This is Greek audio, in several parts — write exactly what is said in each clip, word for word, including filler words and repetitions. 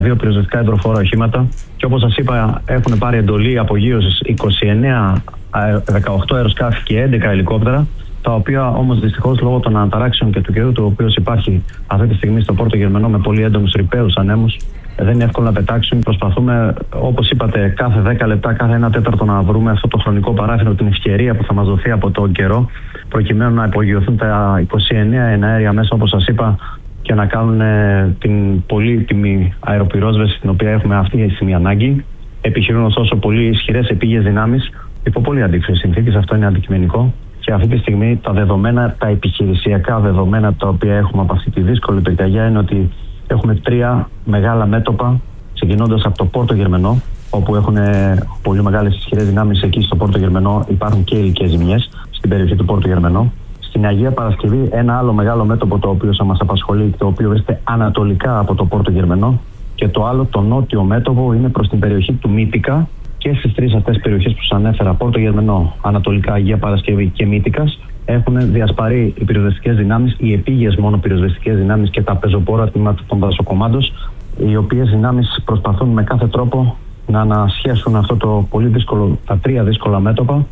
δύο πυροσβεστικά υδροφόρα οχήματα και όπως σας είπα έχουν πάρει εντολή απογείωσης είκοσι εννέα, δεκαοκτώ αεροσκάφη και έντεκα ελικόπτερα, τα οποία όμως δυστυχώς λόγω των αναταράξεων και του καιρού του οποίου υπάρχει αυτή τη στιγμή στο Πόρτο Γερμανό με πολύ έντονους ρηπαίους ανέμους, δεν είναι εύκολο να πετάξουν. Προσπαθούμε, όπως είπατε, κάθε δέκα λεπτά, κάθε ένα τέταρτο να βρούμε αυτό το χρονικό παράθυρο, την ευκαιρία που θα μας δοθεί από τον καιρό, προκειμένου να υπογειωθούν τα είκοσι εννέα εναέρια μέσα, όπως σας είπα, και να κάνουν την πολύτιμη αεροπυρόσβεση την οποία έχουμε αυτή τη στιγμή ανάγκη. Επιχειρούν ωστόσο πολύ ισχυρές επίγειες δυνάμεις υπό πολύ αντίξωες συνθήκες, αυτό είναι αντικειμενικό. Και αυτή τη στιγμή τα δεδομένα, τα επιχειρησιακά δεδομένα τα οποία έχουμε από αυτή τη δύσκολη πυρκαγιά είναι ότι έχουμε τρία μεγάλα μέτωπα, ξεκινώντας από το Πόρτο Γερμανό, όπου έχουν πολύ μεγάλες ισχυρές δυνάμεις. Εκεί στο Πόρτο Γερμανό υπάρχουν και υλικές ζημιές, στην περιοχή του Πόρτο Γερμανό. Στην Αγία Παρασκευή, ένα άλλο μεγάλο μέτωπο το οποίο θα μας απασχολεί, το οποίο βρίσκεται ανατολικά από το Πόρτο Γερμανό. Και το άλλο, το νότιο μέτωπο, είναι προς την περιοχή του Μύτικα. Και στις τρεις αυτές περιοχές που σας ανέφερα, Πόρτο Γερμανό, ανατολικά Αγία Παρασκευή και Μύτικας, έχουν διασπαρεί οι πυροσβεστικές δυνάμεις, οι επίγειες μόνο πυροσβεστικές δυνάμεις και τα πεζοπόρα τμήματα των δασοκομάντος, οι οποίες δυνάμεις προσπαθούν με κάθε τρόπο να ανασχέσουν αυτό το πολύ δύσκολο, τα τρία δύσκολα μέτωπα.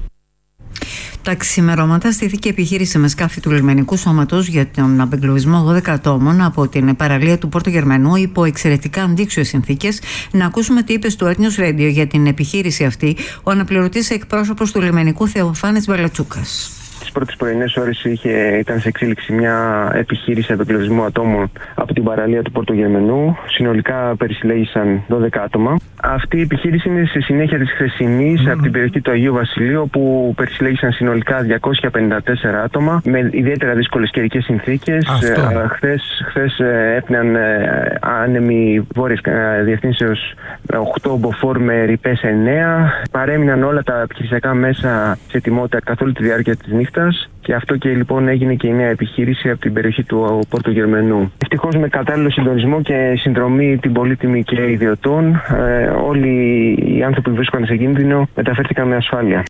Τα ξημερώματα στήθηκε επιχείρηση με σκάφη του λιμενικού σώματος για τον απεγκλωβισμό δώδεκα ατόμων από την παραλία του Πόρτο Γερμανού υπό εξαιρετικά αντίξωες συνθήκες. Να ακούσουμε τι είπε στο News Radio για την επιχείρηση αυτή ο αναπληρωτής εκπρόσωπος του λιμενικού Θεοφάνης Μπαλατσούκας. Τις πρώτες πρωινές ώρες είχε, ήταν σε εξέλιξη μια επιχείρηση απεγκλωβισμού ατόμων από την παραλία του Πόρτο Γερμανού. Συνολικά περισυλλέγησαν δώδεκα άτομα. Αυτή η επιχείρηση είναι σε συνέχεια της χθεσινής mm. από την περιοχή του Αγίου Βασιλείου, όπου περισυλλέγησαν συνολικά διακόσια πενήντα τέσσερα άτομα με ιδιαίτερα δύσκολες καιρικές συνθήκες. Χθες, χθες έπνεαν άνεμοι βόρειες διευθύνσεως οκτώ μποφόρ με ρηπές εννέα. Παρέμειναν όλα τα επιχειρησιακά μέσα σε ετοιμότητα καθ' όλη τη διάρκεια της νύχτας. Και αυτό και λοιπόν έγινε και η νέα επιχείρηση από την περιοχή του Πόρτο Γερμανού. Ευτυχώς με κατάλληλο συντονισμό και συνδρομή την πολύτιμη και ιδιωτών, ε, όλοι οι άνθρωποι που βρίσκονται σε κίνδυνο μεταφέρθηκαν με ασφάλεια.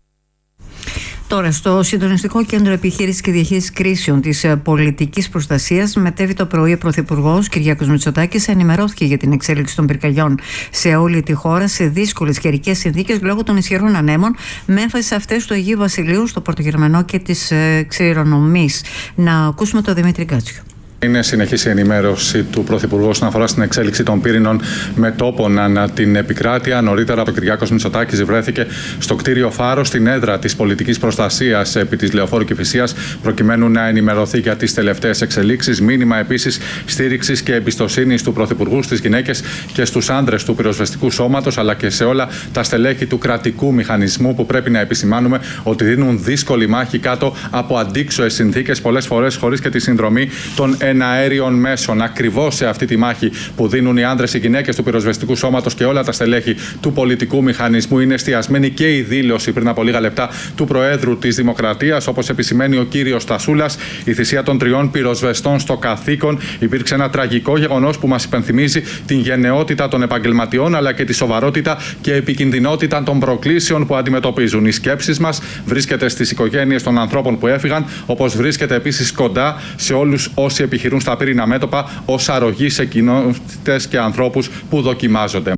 Τώρα, στο Συντονιστικό Κέντρο Επιχείρησης και Διαχείρισης Κρίσεων της Πολιτικής Προστασίας, μετέβη το πρωί ο Πρωθυπουργός Κυριάκος Μητσοτάκης, ενημερώθηκε για την εξέλιξη των πυρκαγιών σε όλη τη χώρα σε δύσκολες καιρικές συνθήκες λόγω των ισχυρών ανέμων, με έμφαση σε αυτές του Αγίου Βασιλείου, στο Πόρτο Γερμανό και της ε, Ξηρονομής. Να ακούσουμε τον Δημήτρη Γκάτσιο. Είναι συνεχής η ενημέρωση του Πρωθυπουργού όσον αφορά στην εξέλιξη των πύρινων μετώπων ανά την επικράτεια. Νωρίτερα, ο Κυριάκος Μητσοτάκης βρέθηκε στο κτίριο Φάρο, στην έδρα της πολιτικής προστασίας επί της Λεωφόρου Κηφισίας, προκειμένου να ενημερωθεί για τις τελευταίες εξελίξεις. Μήνυμα επίσης στήριξης και εμπιστοσύνης του Πρωθυπουργού στις γυναίκες και στους άνδρες του πυροσβεστικού σώματος, αλλά και σε όλα τα στελέχη του κρατικού μηχανισμού, που πρέπει να επισημάνουμε ότι δίνουν δύσκολη μάχη κάτω από αντίξωες συνθήκες, πολλές φορές χωρίς και τη συνδρομή των εναέριων μέσων. Ακριβώς σε αυτή τη μάχη που δίνουν οι άνδρες, οι γυναίκες του πυροσβεστικού σώματος και όλα τα στελέχη του πολιτικού μηχανισμού, είναι εστιασμένη και η δήλωση πριν από λίγα λεπτά του Προέδρου της Δημοκρατίας. Όπως επισημαίνει ο κύριος Στασούλας, η θυσία των τριών πυροσβεστών στο καθήκον υπήρξε ένα τραγικό γεγονός που μας υπενθυμίζει την γενναιότητα των επαγγελματιών, αλλά και τη σοβαρότητα και επικινδυνότητα των προκλήσεων που αντιμετωπίζουν. Η σκέψη μας βρίσκεται στις οικογένειες των ανθρώπων που έφυγαν, όπως βρίσκεται επίσης κοντά σε όλους όσοι επιχειρούν στα πύρινα μέτωπα ως αρρωγή σε κοινότητες και ανθρώπους που δοκιμάζονται.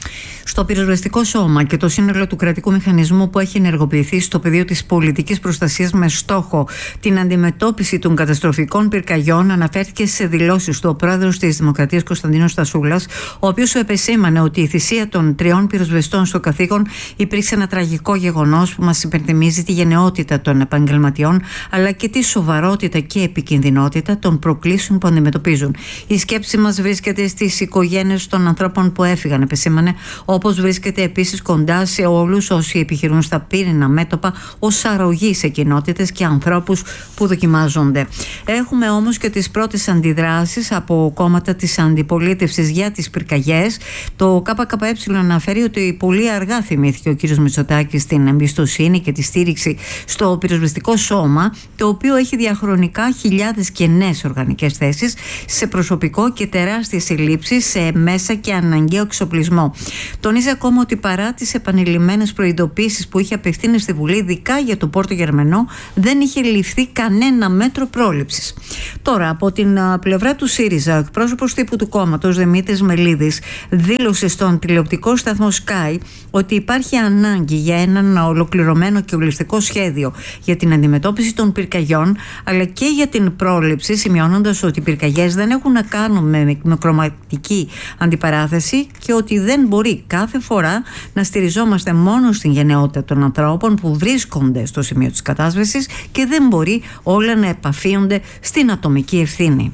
Στο πυροσβεστικό σώμα και το σύνολο του κρατικού μηχανισμού που έχει ενεργοποιηθεί στο πεδίο της πολιτικής προστασίας με στόχο την αντιμετώπιση των καταστροφικών πυρκαγιών, αναφέρθηκε σε δηλώσεις του ο πρόεδρος της Δημοκρατίας Κωνσταντίνος Στασούλας, ο οποίος επεσήμανε ότι η θυσία των τριών πυροσβεστών στο καθήκον υπήρξε ένα τραγικό γεγονός που μας υπενθυμίζει τη γενναιότητα των επαγγελματιών, αλλά και τη σοβαρότητα και επικινδυνότητα των προκλήσεων που αντιμετωπίζουν. Η σκέψη μας βρίσκεται στις οικογένειες των ανθρώπων που έφυγαν, επεσήμανε, όπως βρίσκεται επίσης κοντά σε όλους όσοι επιχειρούν στα πύρινα μέτωπα ως αρρωγή σε κοινότητες και ανθρώπους που δοκιμάζονται. Έχουμε όμως και τις πρώτες αντιδράσεις από κόμματα της αντιπολίτευσης για τις πυρκαγιές. Το ΚΚΕ αναφέρει ότι πολύ αργά θυμήθηκε ο κ. Μητσοτάκης την εμπιστοσύνη και τη στήριξη στο πυροσβεστικό σώμα, το οποίο έχει διαχρονικά χιλιάδες κενές οργανικές θέσεις σε προσωπικό και τεράστιες ελλείψεις σε μέσα και αναγκαίο εξοπλισμό. Τονίζει Τονίζει ακόμα ότι παρά τις επανειλημμένες προειδοποίησεις που είχε απευθύνει στη Βουλή, ειδικά για το Πόρτο Γερμανό, δεν είχε ληφθεί κανένα μέτρο πρόληψης. Τώρα, από την πλευρά του ΣΥΡΙΖΑ, εκπρόσωπος τύπου του κόμματος Δημήτρης Μελίδης δήλωσε στον τηλεοπτικό σταθμό Sky ότι υπάρχει ανάγκη για έναν ολοκληρωμένο και ολιστικό σχέδιο για την αντιμετώπιση των πυρκαγιών, αλλά και για την πρόληψη, σημειώνοντας ότι οι πυρκαγιές δεν έχουν να κάνουν με μικρομακτική αντιπαράθεση και ότι δεν μπορεί κάθε φορά να στηριζόμαστε μόνο στην γενναιότητα των ανθρώπων που βρίσκονται στο σημείο της κατάσβεσης και δεν μπορεί όλα να επαφίονται στην ατομική ευθύνη.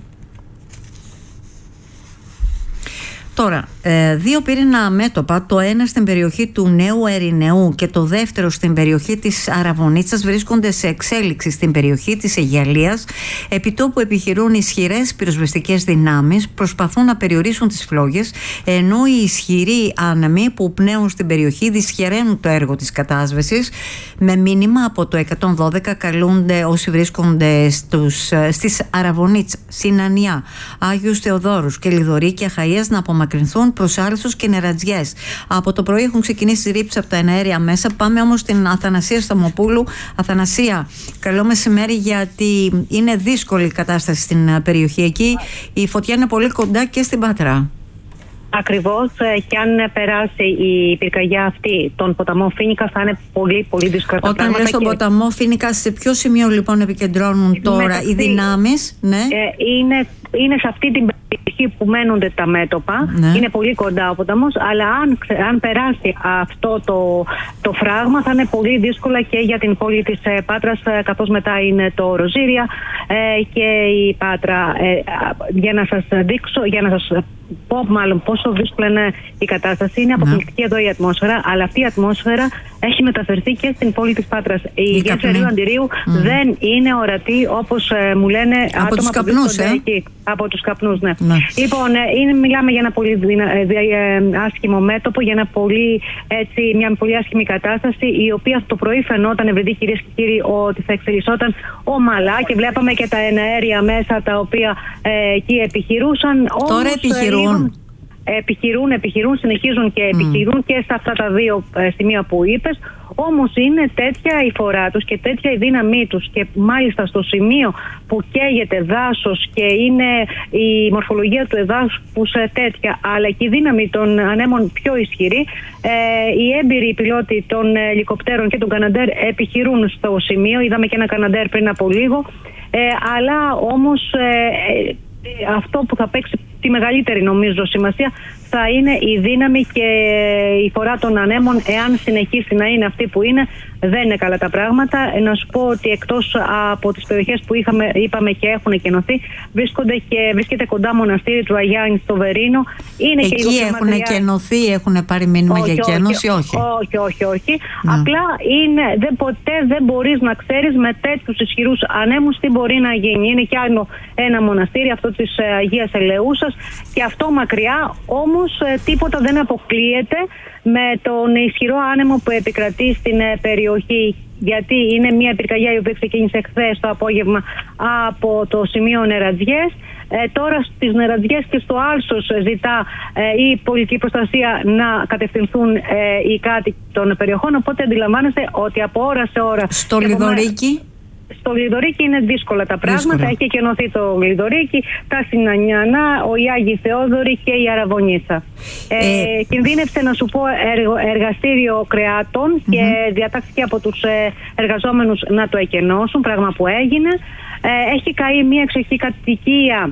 Τώρα, δύο πύρινα μέτωπα, το ένα στην περιοχή του Νέου Ερηνεού και το δεύτερο στην περιοχή της Αραβωνίτσας, βρίσκονται σε εξέλιξη στην περιοχή της Αιγιαλίας, επιτόπου επιχειρούν ισχυρές πυροσβεστικές δυνάμεις, προσπαθούν να περιορίσουν τις φλόγες, ενώ οι ισχυροί άνεμοι που πνέουν στην περιοχή δυσχεραίνουν το έργο της κατάσβεσης. Με μήνυμα από το εκατόν δώδεκα καλούνται όσοι βρίσκονται στους, στις Αραβωνίτσα, Συνανιά, Άγιους Θεοδόρους και Λιδωρή και Αχαΐας να απομακρυνθούν προς άλσους και νερατζιές. Από το πρωί έχουν ξεκινήσει ρήψεις από τα εναέρια μέσα. Πάμε όμως στην Αθανασία Σταμοπούλου. Αθανασία, καλό μεσημέρι, γιατί είναι δύσκολη η κατάσταση στην περιοχή εκεί. Η φωτιά είναι πολύ κοντά και στην Πάτρα. Ακριβώς, και αν περάσει η πυρκαγιά αυτή τον ποταμό Φοίνικα, θα είναι πολύ πολύ δύσκολα τα πράγματα. Όταν λες τον και... ποταμό Φοίνικα, σε ποιο σημείο λοιπόν επικεντρώνουν τώρα μεταξύ, οι δυνάμεις? Ναι. Ε, είναι, είναι σε αυτή την περιοχή που μένονται τα μέτωπα, ναι. Είναι πολύ κοντά ο ποταμός, αλλά αν, αν περάσει αυτό το, το φράγμα θα είναι πολύ δύσκολα και για την πόλη της Πάτρας, καθώς μετά είναι το Ροζήρια ε, και η Πάτρα. Ε, για να σας δείξω, για να σας πω μάλλον πόσο δύσκολη είναι η κατάσταση, είναι αποκλειστική εδώ η ατμόσφαιρα, αλλά αυτή η ατμόσφαιρα έχει μεταφερθεί και στην πόλη της Πάτρας. Η διεθνή αντιρρείου mm. δεν είναι ορατή, όπως ε, μου λένε από άτομα τους που καπνούς, ε? εκεί. Από τους καπνούς, ναι. ναι. Λοιπόν, ε, είναι, μιλάμε για ένα πολύ δυνα, ε, ε, άσχημο μέτωπο, για ένα πολύ, έτσι, μια πολύ άσχημη κατάσταση, η οποία το πρωί φαινόταν, επειδή κυρίες και κύριοι, ότι θα εξελισσόταν ομαλά και βλέπαμε και τα εναέρια μέσα τα οποία ε, εκεί επιχειρούσαν. Τώρα όμως, επιχειρούν. Ε, Επιχειρούν, επιχειρούν, συνεχίζουν και επιχειρούν mm. και σε αυτά τα δύο ε, σημεία που είπες. Όμως είναι τέτοια η φορά τους και τέτοια η δύναμή τους, και μάλιστα στο σημείο που καίγεται δάσος και είναι η μορφολογία του εδάφους τέτοια, αλλά και η δύναμη των ανέμων πιο ισχυρή, ε, οι έμπειροι πιλότοι των ελικοπτέρων και των Καναντέρ επιχειρούν στο σημείο. Είδαμε και ένα Καναντέρ πριν από λίγο, ε, αλλά όμως ε, ε, αυτό που θα παίξει τη μεγαλύτερη νομίζω σημασία θα είναι η δύναμη και η φορά των ανέμων. Εάν συνεχίσει να είναι αυτή που είναι, δεν είναι καλά τα πράγματα. Να σου πω ότι εκτός από τις περιοχές που είχαμε, είπαμε και έχουν εκενωθεί, βρίσκονται και βρίσκεται κοντά μοναστήρι του Αγιάννη στο Βερίνο. Είναι εκεί και έχουν εκενωθεί, έχουν πάρει μήνυμα όχι, για εκένωση, όχι. Όχι, όχι, όχι. όχι. Απλά είναι, δεν, ποτέ δεν μπορείς να ξέρεις με τέτοιους ισχυρούς ανέμους τι μπορεί να γίνει. Είναι κι άλλο ένα μοναστήρι, αυτό της Αγίας Ελεούσας, και αυτό μακριά, όμως ε, τίποτα δεν αποκλείεται με τον ισχυρό άνεμο που επικρατεί στην ε, περιοχή, γιατί είναι μια πυρκαγιά η οποία ξεκίνησε χθες το απόγευμα από το σημείο Νερατζιές. Ε, τώρα στις Νερατζιές και στο Άλσος ζητά ε, η πολιτική προστασία να κατευθυνθούν ε, οι κάτοικοι των περιοχών, οπότε αντιλαμβάνεστε ότι από ώρα σε ώρα... Στο Λιδωρίκι... Στο Γλιδωρίκι είναι δύσκολα τα πράγματα. Δύσκολα. Έχει εκενωθεί το Γλιδωρίκι, τα Συνανιανά, ο Άγιοι Θεόδωροι και η Αραβωνίτσα. Ε, ε, κινδύνευσε, να σου πω, έργο, εργαστήριο κρεάτων mm-hmm. και διατάχθηκε από τους εργαζόμενους να το εκενώσουν, πράγμα που έγινε. Ε, έχει καεί μια εξοχή κατοικία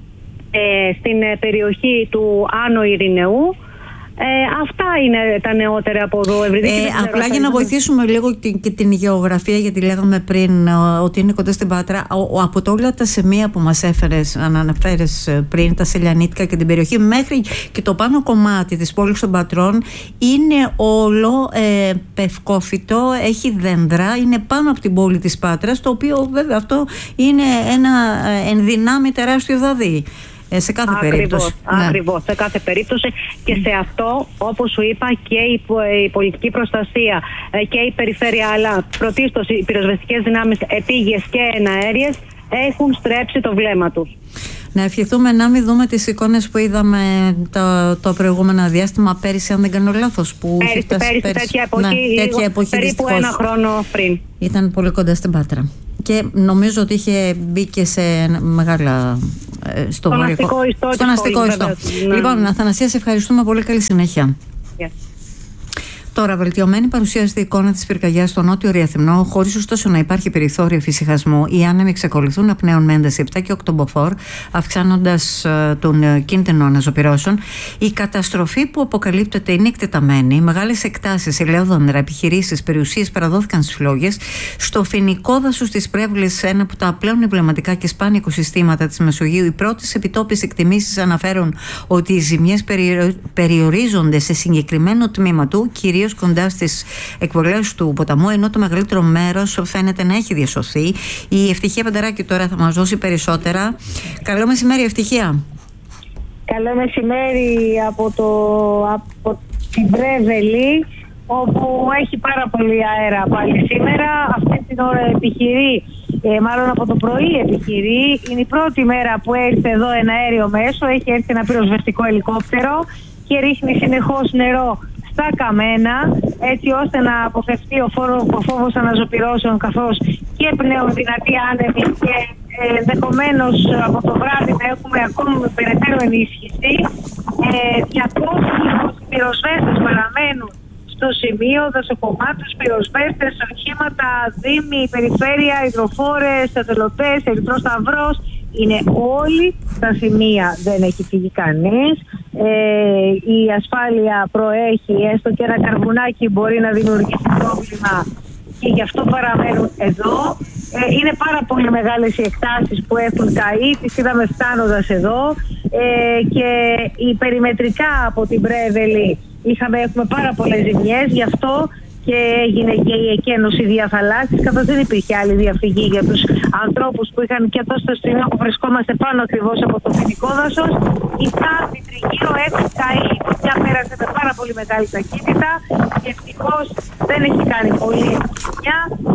ε, στην περιοχή του Άνω Ειρηνεού. Ε, αυτά είναι τα νεότερα από εδώ. Ε, απλά για να βοηθήσουμε λίγο και, και την γεωγραφία, γιατί λέγαμε πριν ο, ότι είναι κοντά στην Πάτρα. Ο, ο, από όλα τα σημεία που μας έφερες, αναφέρες πριν, τα Σελιανίτικα και την περιοχή, μέχρι και το πάνω κομμάτι της πόλης των Πατρών, είναι όλο ε, πευκόφυτο, έχει δέντρα, είναι πάνω από την πόλη της Πάτρας, το οποίο βέβαια αυτό είναι ένα ενδυνάμει τεράστιο δαδί. Σε κάθε ακριβώς, περίπτωση. Ακριβώς, ναι. σε κάθε περίπτωση, και σε αυτό, όπως σου είπα, και η, η πολιτική προστασία και η περιφέρεια, αλλά πρωτίστως οι πυροσβεστικές δυνάμεις επίγειες και εναέριες έχουν στρέψει το βλέμμα τους. Να ευχηθούμε να μην δούμε τις εικόνες που είδαμε το, το προηγούμενο διάστημα πέρυσι, αν δεν κάνω λάθος. Που πέρυσι, πέρυσι, πέρυσι, τέτοια εποχή, ναι, τέτοια εποχή περίπου ένα χρόνο πριν. Ήταν πολύ κοντά στην Πάτρα. Και νομίζω ότι είχε μπει και σε μεγάλα. Στο στον αστικό ιστό. Στον αστικό ιστό. Λοιπόν, Αθανασία, σε ευχαριστούμε πολύ. Καλή συνέχεια. Yes. Τώρα, βελτιωμένη παρουσίαζεται η εικόνα της πυρκαγιάς στο νότιο Ρυθυμνό, χωρίς ωστόσο να υπάρχει περιθώριο εφησυχασμού. Οι άνεμοι εξακολουθούν να πνέουν με ένταση επτά και οκτώ μποφόρ, αυξάνοντας uh, τον uh, κίνδυνο αναζωπυρώσεων. Η καταστροφή που αποκαλύπτεται είναι εκτεταμένη. Μεγάλες εκτάσεις ελαιόδωνα, επιχειρήσεις, περιουσίες παραδόθηκαν στις φλόγες. Στο φοινικό δάσος της Πρέβολης, ένα από τα πλέον εμβληματικά και σπάνια οικοσυστήματα της Μεσογείου, οι πρώτες επιτόπιες εκτιμήσεις αναφέρουν ότι οι ζημιές περιο... περιορίζονται σε συγκεκριμένο τμήμα του, κυρίως κοντά στις εκβολές του ποταμού, ενώ το μεγαλύτερο μέρος φαίνεται να έχει διασωθεί. Η Ευτυχία Πανταράκη τώρα θα μας δώσει περισσότερα. Καλό μεσημέρι, Ευτυχία. Καλό μεσημέρι από, το, από την Πρέβελη, όπου έχει πάρα πολύ αέρα πάλι σήμερα. Αυτή την ώρα επιχειρεί, ε, μάλλον από το πρωί επιχειρεί. Είναι η πρώτη μέρα που έρθει εδώ ένα αέριο μέσο. Έχει έρθει ένα πυροσβεστικό ελικόπτερο και ρίχνει συνεχώς νερό στα καμένα, έτσι ώστε να αποφευθεί ο, ο φόβος αναζωπυρώσεων, καθώς και πλέον δυνατή άνεμη και ε, ενδεχομένως από το βράδυ να έχουμε ακόμα με περαιτέρω ενίσχυση. Ε, διακόσιοι πυροσβέστες παραμένουν στο σημείο, δασοκομάτους, πυροσβέστες, οχήματα, δήμοι, περιφέρεια, υδροφόρες, εθελοντές, Ερυθρός Σταυρός. Είναι όλοι στα σημεία, δεν έχει φύγει κανείς. Ε, η ασφάλεια προέχει, έστω και ένα καρβουνάκι μπορεί να δημιουργήσει πρόβλημα και γι' αυτό παραμένουν εδώ. Ε, είναι πάρα πολύ μεγάλες οι εκτάσεις που έχουν καεί, τις είδαμε φτάνοντας εδώ, ε, και η περιμετρικά από την Πρέβελη είχαμε, έχουμε πάρα πολλές ζημιές, γι' αυτό και έγινε και η εκένωση διαθαλάσσης, καθώς δεν υπήρχε άλλη διαφυγή για τους ανθρώπους που είχαν και εδώ στο σημείο που βρισκόμαστε πάνω ακριβώς από το φοινικό δάσος. Οι τάφοι τριγύρω έχουν καεί, η φωτιά πέρασε με πάρα πολύ μεγάλη ταχύτητα και ευτυχώς δεν έχει κάνει πολύ ζημιά.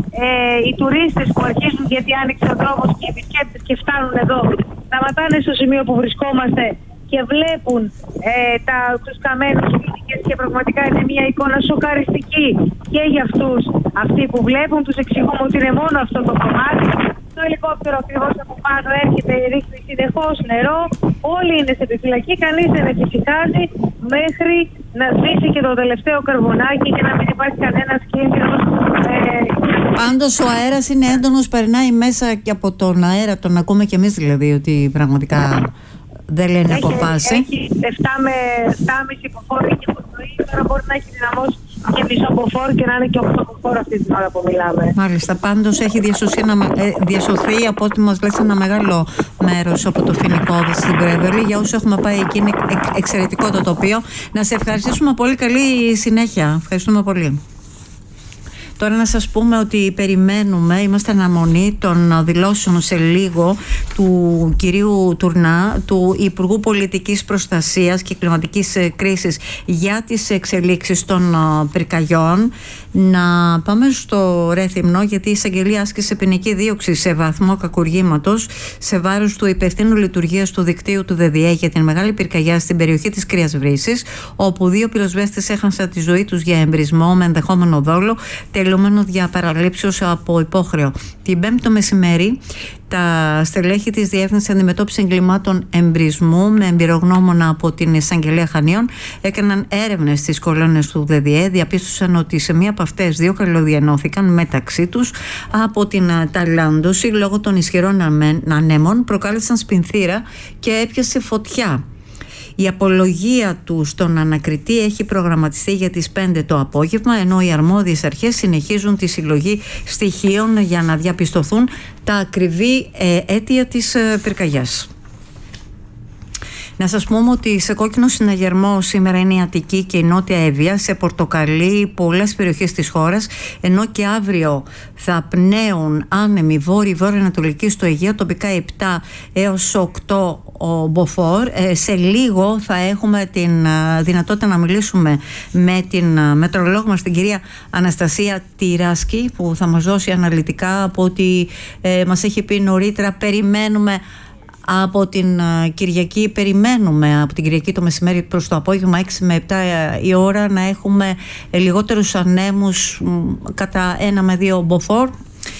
Ε, οι τουρίστες που αρχίζουν, γιατί άνοιξε ο δρόμος και οι επισκέπτες και φτάνουν εδώ, σταματάνε στο σημείο που βρισκόμαστε και βλέπουν ε, τα, τους καμένους φοιτικές και πραγματικά είναι μια εικόνα σοκαριστική και για αυτούς. Αυτοί που βλέπουν, τους εξηγούμε ότι είναι μόνο αυτό το κομμάτι. Το ελικόπτερο ακριβώς από πάνω έρχεται, ρίχνει συνεχώς νερό. Όλοι είναι σε επιφυλακή, κανείς δεν εφησυχάζει μέχρι να σβήσει και το τελευταίο καρβονάκι και να μην υπάρχει κανένας κίνδυνος. Ε, Πάντως ο αέρας είναι έντονος, περνάει μέσα και από τον αέρα, τον ακούμε κι εμείς δηλαδή, ότι πραγματικά δεν λένε να κοπάσει. Έχει επτά με επτά και μισό υποφόρο και από το πρωί, τώρα μπορεί να έχει δυναμώσει και μισό υποφόρο και να είναι και οκτώ υποφόρο αυτή την ώρα που μιλάμε. Μάλιστα, πάντως έχει διασωθεί, ε, διασωθεί από ό,τι μας λέτε ένα μεγάλο μέρος από το φοινικό στην Πρέβελη. Για όσους έχουμε πάει εκεί είναι εξαιρετικό το τοπίο. Να σε ευχαριστήσουμε πολύ, καλή συνέχεια. Ευχαριστούμε πολύ. Τώρα να σας πούμε ότι περιμένουμε, είμαστε αναμονή των δηλώσεων σε λίγο του κυρίου Τουρνά, του Υπουργού Πολιτικής Προστασίας και Κλιματικής Κρίσης, για τις εξελίξεις των πυρκαγιών. Να πάμε στο Ρέθυμνο, γιατί η εισαγγελία άσκησε ποινική δίωξη σε βαθμό κακουργήματος σε βάρος του υπευθύνου λειτουργίας του δικτύου του ΔΔΕ για την μεγάλη πυρκαγιά στην περιοχή της Κρύας Βρύσης, όπου δύο πυροσβέστες έχασαν τη ζωή τους για εμπρισμό με ενδεχόμενο δόλο, τελούμενο δια παραλήψεως από υπόχρεο. Την Πέμπτη το μεσημέρι, τα στελέχη της Διεύθυνσης Αντιμετώπισης Εγκλημάτων Εμπρισμού με εμπειρογνώμονα από την Εισαγγελία Χανίων έκαναν έρευνες στις κολόνες του ΔΔΕ. Διαπίστωσαν ότι σε μία από αυτές δύο καλωδιανώθηκαν μεταξύ τους από την ταλάντωση λόγω των ισχυρών ανέμων, προκάλεσαν σπινθήρα και έπιασε φωτιά. Η απολογία του στον ανακριτή έχει προγραμματιστεί για τις πέντε το απόγευμα, ενώ οι αρμόδιες αρχές συνεχίζουν τη συλλογή στοιχείων για να διαπιστωθούν τα ακριβή ε, αίτια της ε, πυρκαγιάς. Να σας πούμε ότι σε κόκκινο συναγερμό σήμερα είναι η Αττική και η Νότια Εύβοια, σε πορτοκαλί πολλές περιοχές της χώρας, ενώ και αύριο θα πνέουν άνεμοι βόρειο-βορειοανατολική στο Αιγαίο, τοπικά επτά έως οκτώ μποφόρ. Ε, σε λίγο θα έχουμε την α, δυνατότητα να μιλήσουμε με την α, μετρολόγο μας, την κυρία Αναστασία Τυράσκη, που θα μας δώσει αναλυτικά από ό,τι ε, μας έχει πει νωρίτερα. Περιμένουμε Από την Κυριακή περιμένουμε, από την Κυριακή το μεσημέρι προς το απόγευμα έξι με επτά η ώρα, να έχουμε λιγότερους ανέμους κατά ένα με δύο μποφόρ.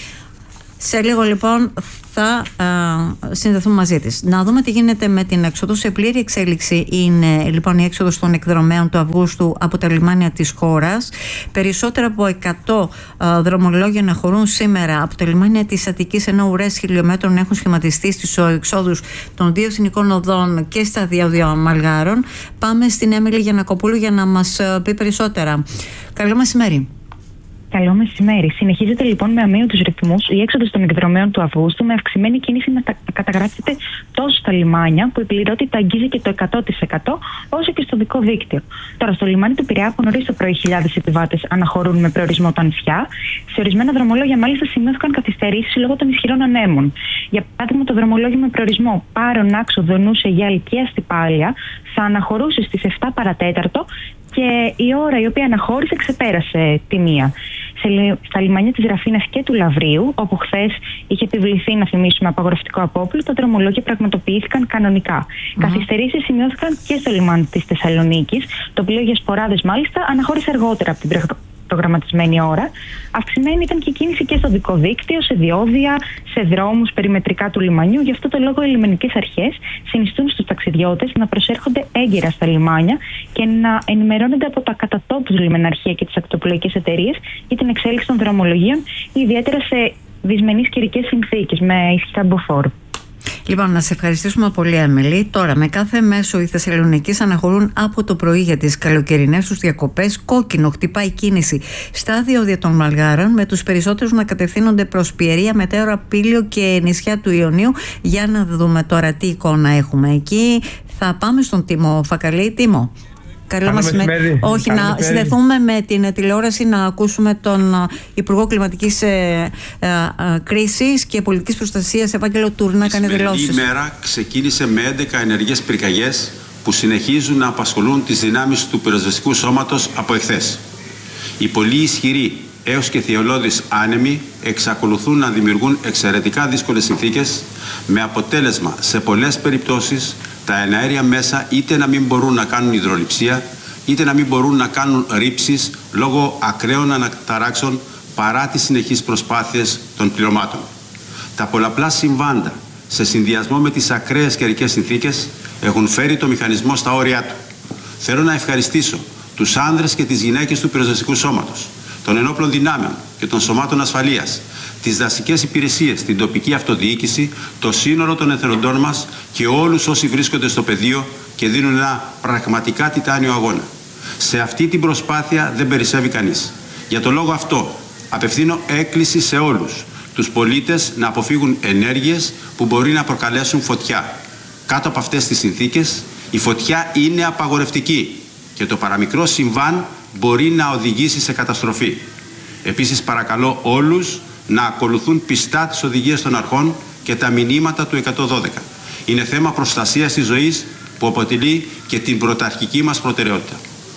Σε λίγο λοιπόν θα α, συνδεθούμε μαζί της. Να δούμε τι γίνεται με την έξοδο. Σε πλήρη εξέλιξη είναι λοιπόν η έξοδος των εκδρομέων του Αυγούστου από τα λιμάνια της χώρας. Περισσότερα από εκατό α, δρομολόγια να χωρούν σήμερα από τα λιμάνια της Αττικής, ενώ ουρές χιλιόμετρων έχουν σχηματιστεί στις εξόδους των δύο εθνικών οδών και στα διόδια Μαλγάρων. Πάμε στην Έμιλη Γιαννακοπούλου για να μας πει περισσότερα. Καλό μεσημέρι. Καλό μεσημέρι. Συνεχίζεται λοιπόν με αμύωτους ρυθμούς η έξοδος των εκδρομέων του Αυγούστου, με αυξημένη κίνηση να καταγράφεται τόσο στα λιμάνια, που η πληρότητα αγγίζει και το εκατό τοις εκατό, όσο και στο δικό δίκτυο. Τώρα, στο λιμάνι του Πειραιά, από νωρίς το πρωί, χιλιάδες επιβάτες αναχωρούν με προορισμό τα νησιά. Σε ορισμένα δρομολόγια, μάλιστα, σημειώθηκαν καθυστερήσεις λόγω των ισχυρών ανέμων. Για παράδειγμα, το δρομολόγιο με προορισμό Πάρων, Άξο, Δονούσε, Γιάλη και Αστυπάλια θα αναχωρούσε στις επτά παρατέταρτο και η ώρα η οποία αναχώρησε ξεπέρασε τη μία. Σε, στα λιμάνια της Ραφίνας και του Λαβρίου, όπου χθες είχε επιβληθεί, να θυμίσουμε, απαγορευτικό απόπλου, τα δρομολόγια πραγματοποιήθηκαν κανονικά. Mm-hmm. Καθυστερήσεις σημειώθηκαν και στο λιμάνι της Θεσσαλονίκης. Το πλοίο για σποράδες, μάλιστα, αναχώρησε αργότερα από την προγραμματισμένη ώρα. Αυξημένη ήταν και η κίνηση και στο δικό δίκτυο, σε διόδια, σε δρόμους περιμετρικά του λιμανιού. Γι' αυτό το λόγο οι λιμενικές αρχές συνιστούν στους ταξιδιώτες να προσέρχονται έγκαιρα στα λιμάνια και να ενημερώνονται από τα κατά τόπους λιμεναρχεία και τις ακτοπλοϊκές εταιρείες για την εξέλιξη των δρομολογίων, ιδιαίτερα σε δυσμενείς καιρικές συνθήκες με ισχυρά μποφόρ. Λοιπόν, να σε ευχαριστήσουμε πολύ, Έμιλη. Τώρα, με κάθε μέσο οι Θεσσαλονικείς αναχωρούν από το πρωί για τις καλοκαιρινές τους διακοπές. Κόκκινο χτυπάει κίνηση στα διόδια των Μαλγάρων, με τους περισσότερους να κατευθύνονται προς Πιερία, Μετέωρα, Πήλιο και νησιά του Ιωνίου. Για να δούμε τώρα τι εικόνα έχουμε εκεί. Θα πάμε στον Τίμο Φακαλή. Τίμο. Καλό μεσημέρι. Όχι, Καλό να μεσημέρι. Συνδεθούμε με την τηλεόραση να ακούσουμε τον Υπουργό Κλιματικής ε, ε, ε, Κρίσης και Πολιτικής Προστασίας, Ευάγγελο Τουρνά, να κάνει δηλώσεις. Η μέρα ξεκίνησε με έντεκα ενεργές πυρκαγιές που συνεχίζουν να απασχολούν τις δυνάμεις του πυροσβεστικού σώματος από εχθές. Οι πολύ ισχυροί έως και θειολώδεις άνεμοι εξακολουθούν να δημιουργούν εξαιρετικά δύσκολες συνθήκες, με αποτέλεσμα σε πολλές περιπτώσεις τα εναέρια μέσα είτε να μην μπορούν να κάνουν υδρολειψία, είτε να μην μπορούν να κάνουν ρήψεις λόγω ακραίων αναταράξεων, παρά τις συνεχείς προσπάθειες των πληρωμάτων. Τα πολλαπλά συμβάντα, σε συνδυασμό με τις ακραίες καιρικές συνθήκες, έχουν φέρει το μηχανισμό στα όρια του. Θέλω να ευχαριστήσω τους άνδρες και τις γυναίκες του πυροσβεστικού σώματος, των ενόπλων δυνάμεων και των σωμάτων ασφαλείας, τις δασικές υπηρεσίες, την τοπική αυτοδιοίκηση, το σύνολο των εθελοντών μας και όλους όσοι βρίσκονται στο πεδίο και δίνουν ένα πραγματικά τιτάνιο αγώνα. Σε αυτή την προσπάθεια δεν περισσεύει κανείς. Για τον λόγο αυτό απευθύνω έκκληση σε όλους τους πολίτες να αποφύγουν ενέργειες που μπορεί να προκαλέσουν φωτιά. Κάτω από αυτές τις συνθήκες η φωτιά είναι απαγορευτική και το παραμικρό συμβάν μπορεί να οδηγήσει σε καταστροφή. Επίσης παρακαλώ όλους να ακολουθούν πιστά τις οδηγίες των αρχών και τα μηνύματα του εκατόν δώδεκα. Είναι θέμα προστασίας της ζωής που αποτελεί και την πρωταρχική μας προτεραιότητα.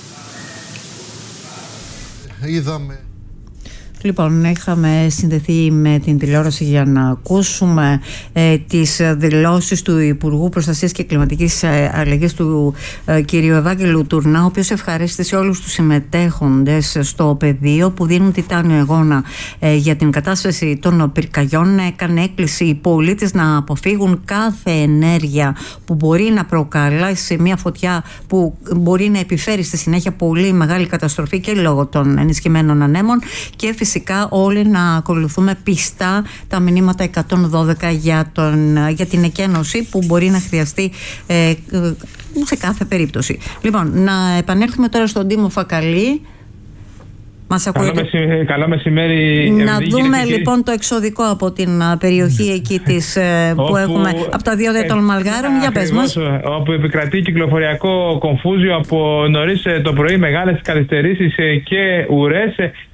Είδαμε. Λοιπόν, είχαμε συνδεθεί με την τηλεόραση για να ακούσουμε ε, τις δηλώσεις του Υπουργού Προστασίας και Κλιματικής Αλλαγής του ε, κ. Ευάγγελου Τουρνά, ο οποίος ευχαρίστησε όλους τους συμμετέχοντες στο πεδίο που δίνουν τιτάνιο αγώνα ε, για την κατάσταση των πυρκαγιών. Έκανε έκκληση οι πολίτες να αποφύγουν κάθε ενέργεια που μπορεί να προκαλέσει μια φωτιά που μπορεί να επιφέρει στη συνέχεια πολύ μεγάλη καταστροφή και λόγω των ενισχυμένων ανέμων, και φυσικά όλοι να ακολουθούμε πιστά τα μηνύματα εκατόν δώδεκα για, τον, για την εκένωση που μπορεί να χρειαστεί ε, σε κάθε περίπτωση. Λοιπόν, να επανέλθουμε τώρα στον Τίμο Φακαλή. Μας καλό, μεσημέρι, καλό μεσημέρι. Να δούμε λοιπόν το εξωδικό από την περιοχή εκεί της, που όπου, έχουμε από τα διόδια των Μαλγάρων. Για πες μας. Όπου επικρατεί κυκλοφοριακό κομφούζιο από νωρίς το πρωί, μεγάλες καθυστερήσεις και ουρές.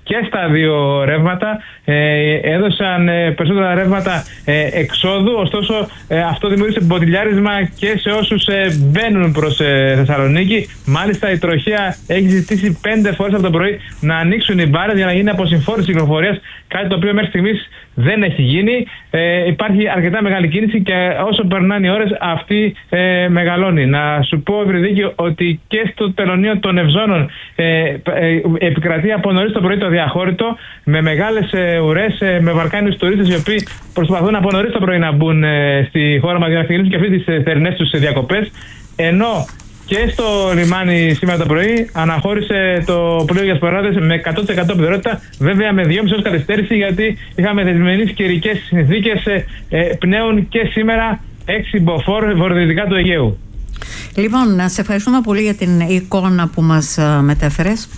και στα δύο ρεύματα. Ε, έδωσαν ε, περισσότερα ρεύματα ε, εξόδου, ωστόσο ε, αυτό δημιούργησε μποτιλιάρισμα και σε όσους ε, μπαίνουν προς ε, Θεσσαλονίκη. Μάλιστα η τροχέα έχει ζητήσει πέντε φορές από το πρωί να ανοίξουν οι μπάρες για να γίνει αποσυμφόρηση κυκλοφορίας, κάτι το οποίο μέχρι στιγμής δεν έχει γίνει. Ε, υπάρχει αρκετά μεγάλη κίνηση και όσο περνάνε οι ώρες αυτή ε, μεγαλώνει. Να σου πω, Ευρυδίκη, ότι και στο τελωνείο των Ευζώνων ε, ε, επικρατεί από νωρίς το πρωί το διαχώρητο, με μεγάλες ε, ουρές, ε, με βαλκάνιους τουρίστες οι οποίοι προσπαθούν από νωρίς το πρωί να μπουν ε, στη χώρα μας για να ξεκινήσουν και αυτές τις θερινές τους διακοπές. Ενώ και στο λιμάνι σήμερα το πρωί αναχώρησε το πλοίο για σποράδες με εκατό τοις εκατό πληρότητα, βέβαια με δυόμισι ώρες καθυστέρηση, γιατί είχαμε δεσμενείς καιρικές συνθήκες. Ε, ε, πνέουν και σήμερα έξι μποφόρ βορειοδυτικά του Αιγαίου. Λοιπόν, να σε ευχαριστούμε πολύ για την εικόνα που μας μετέφερες.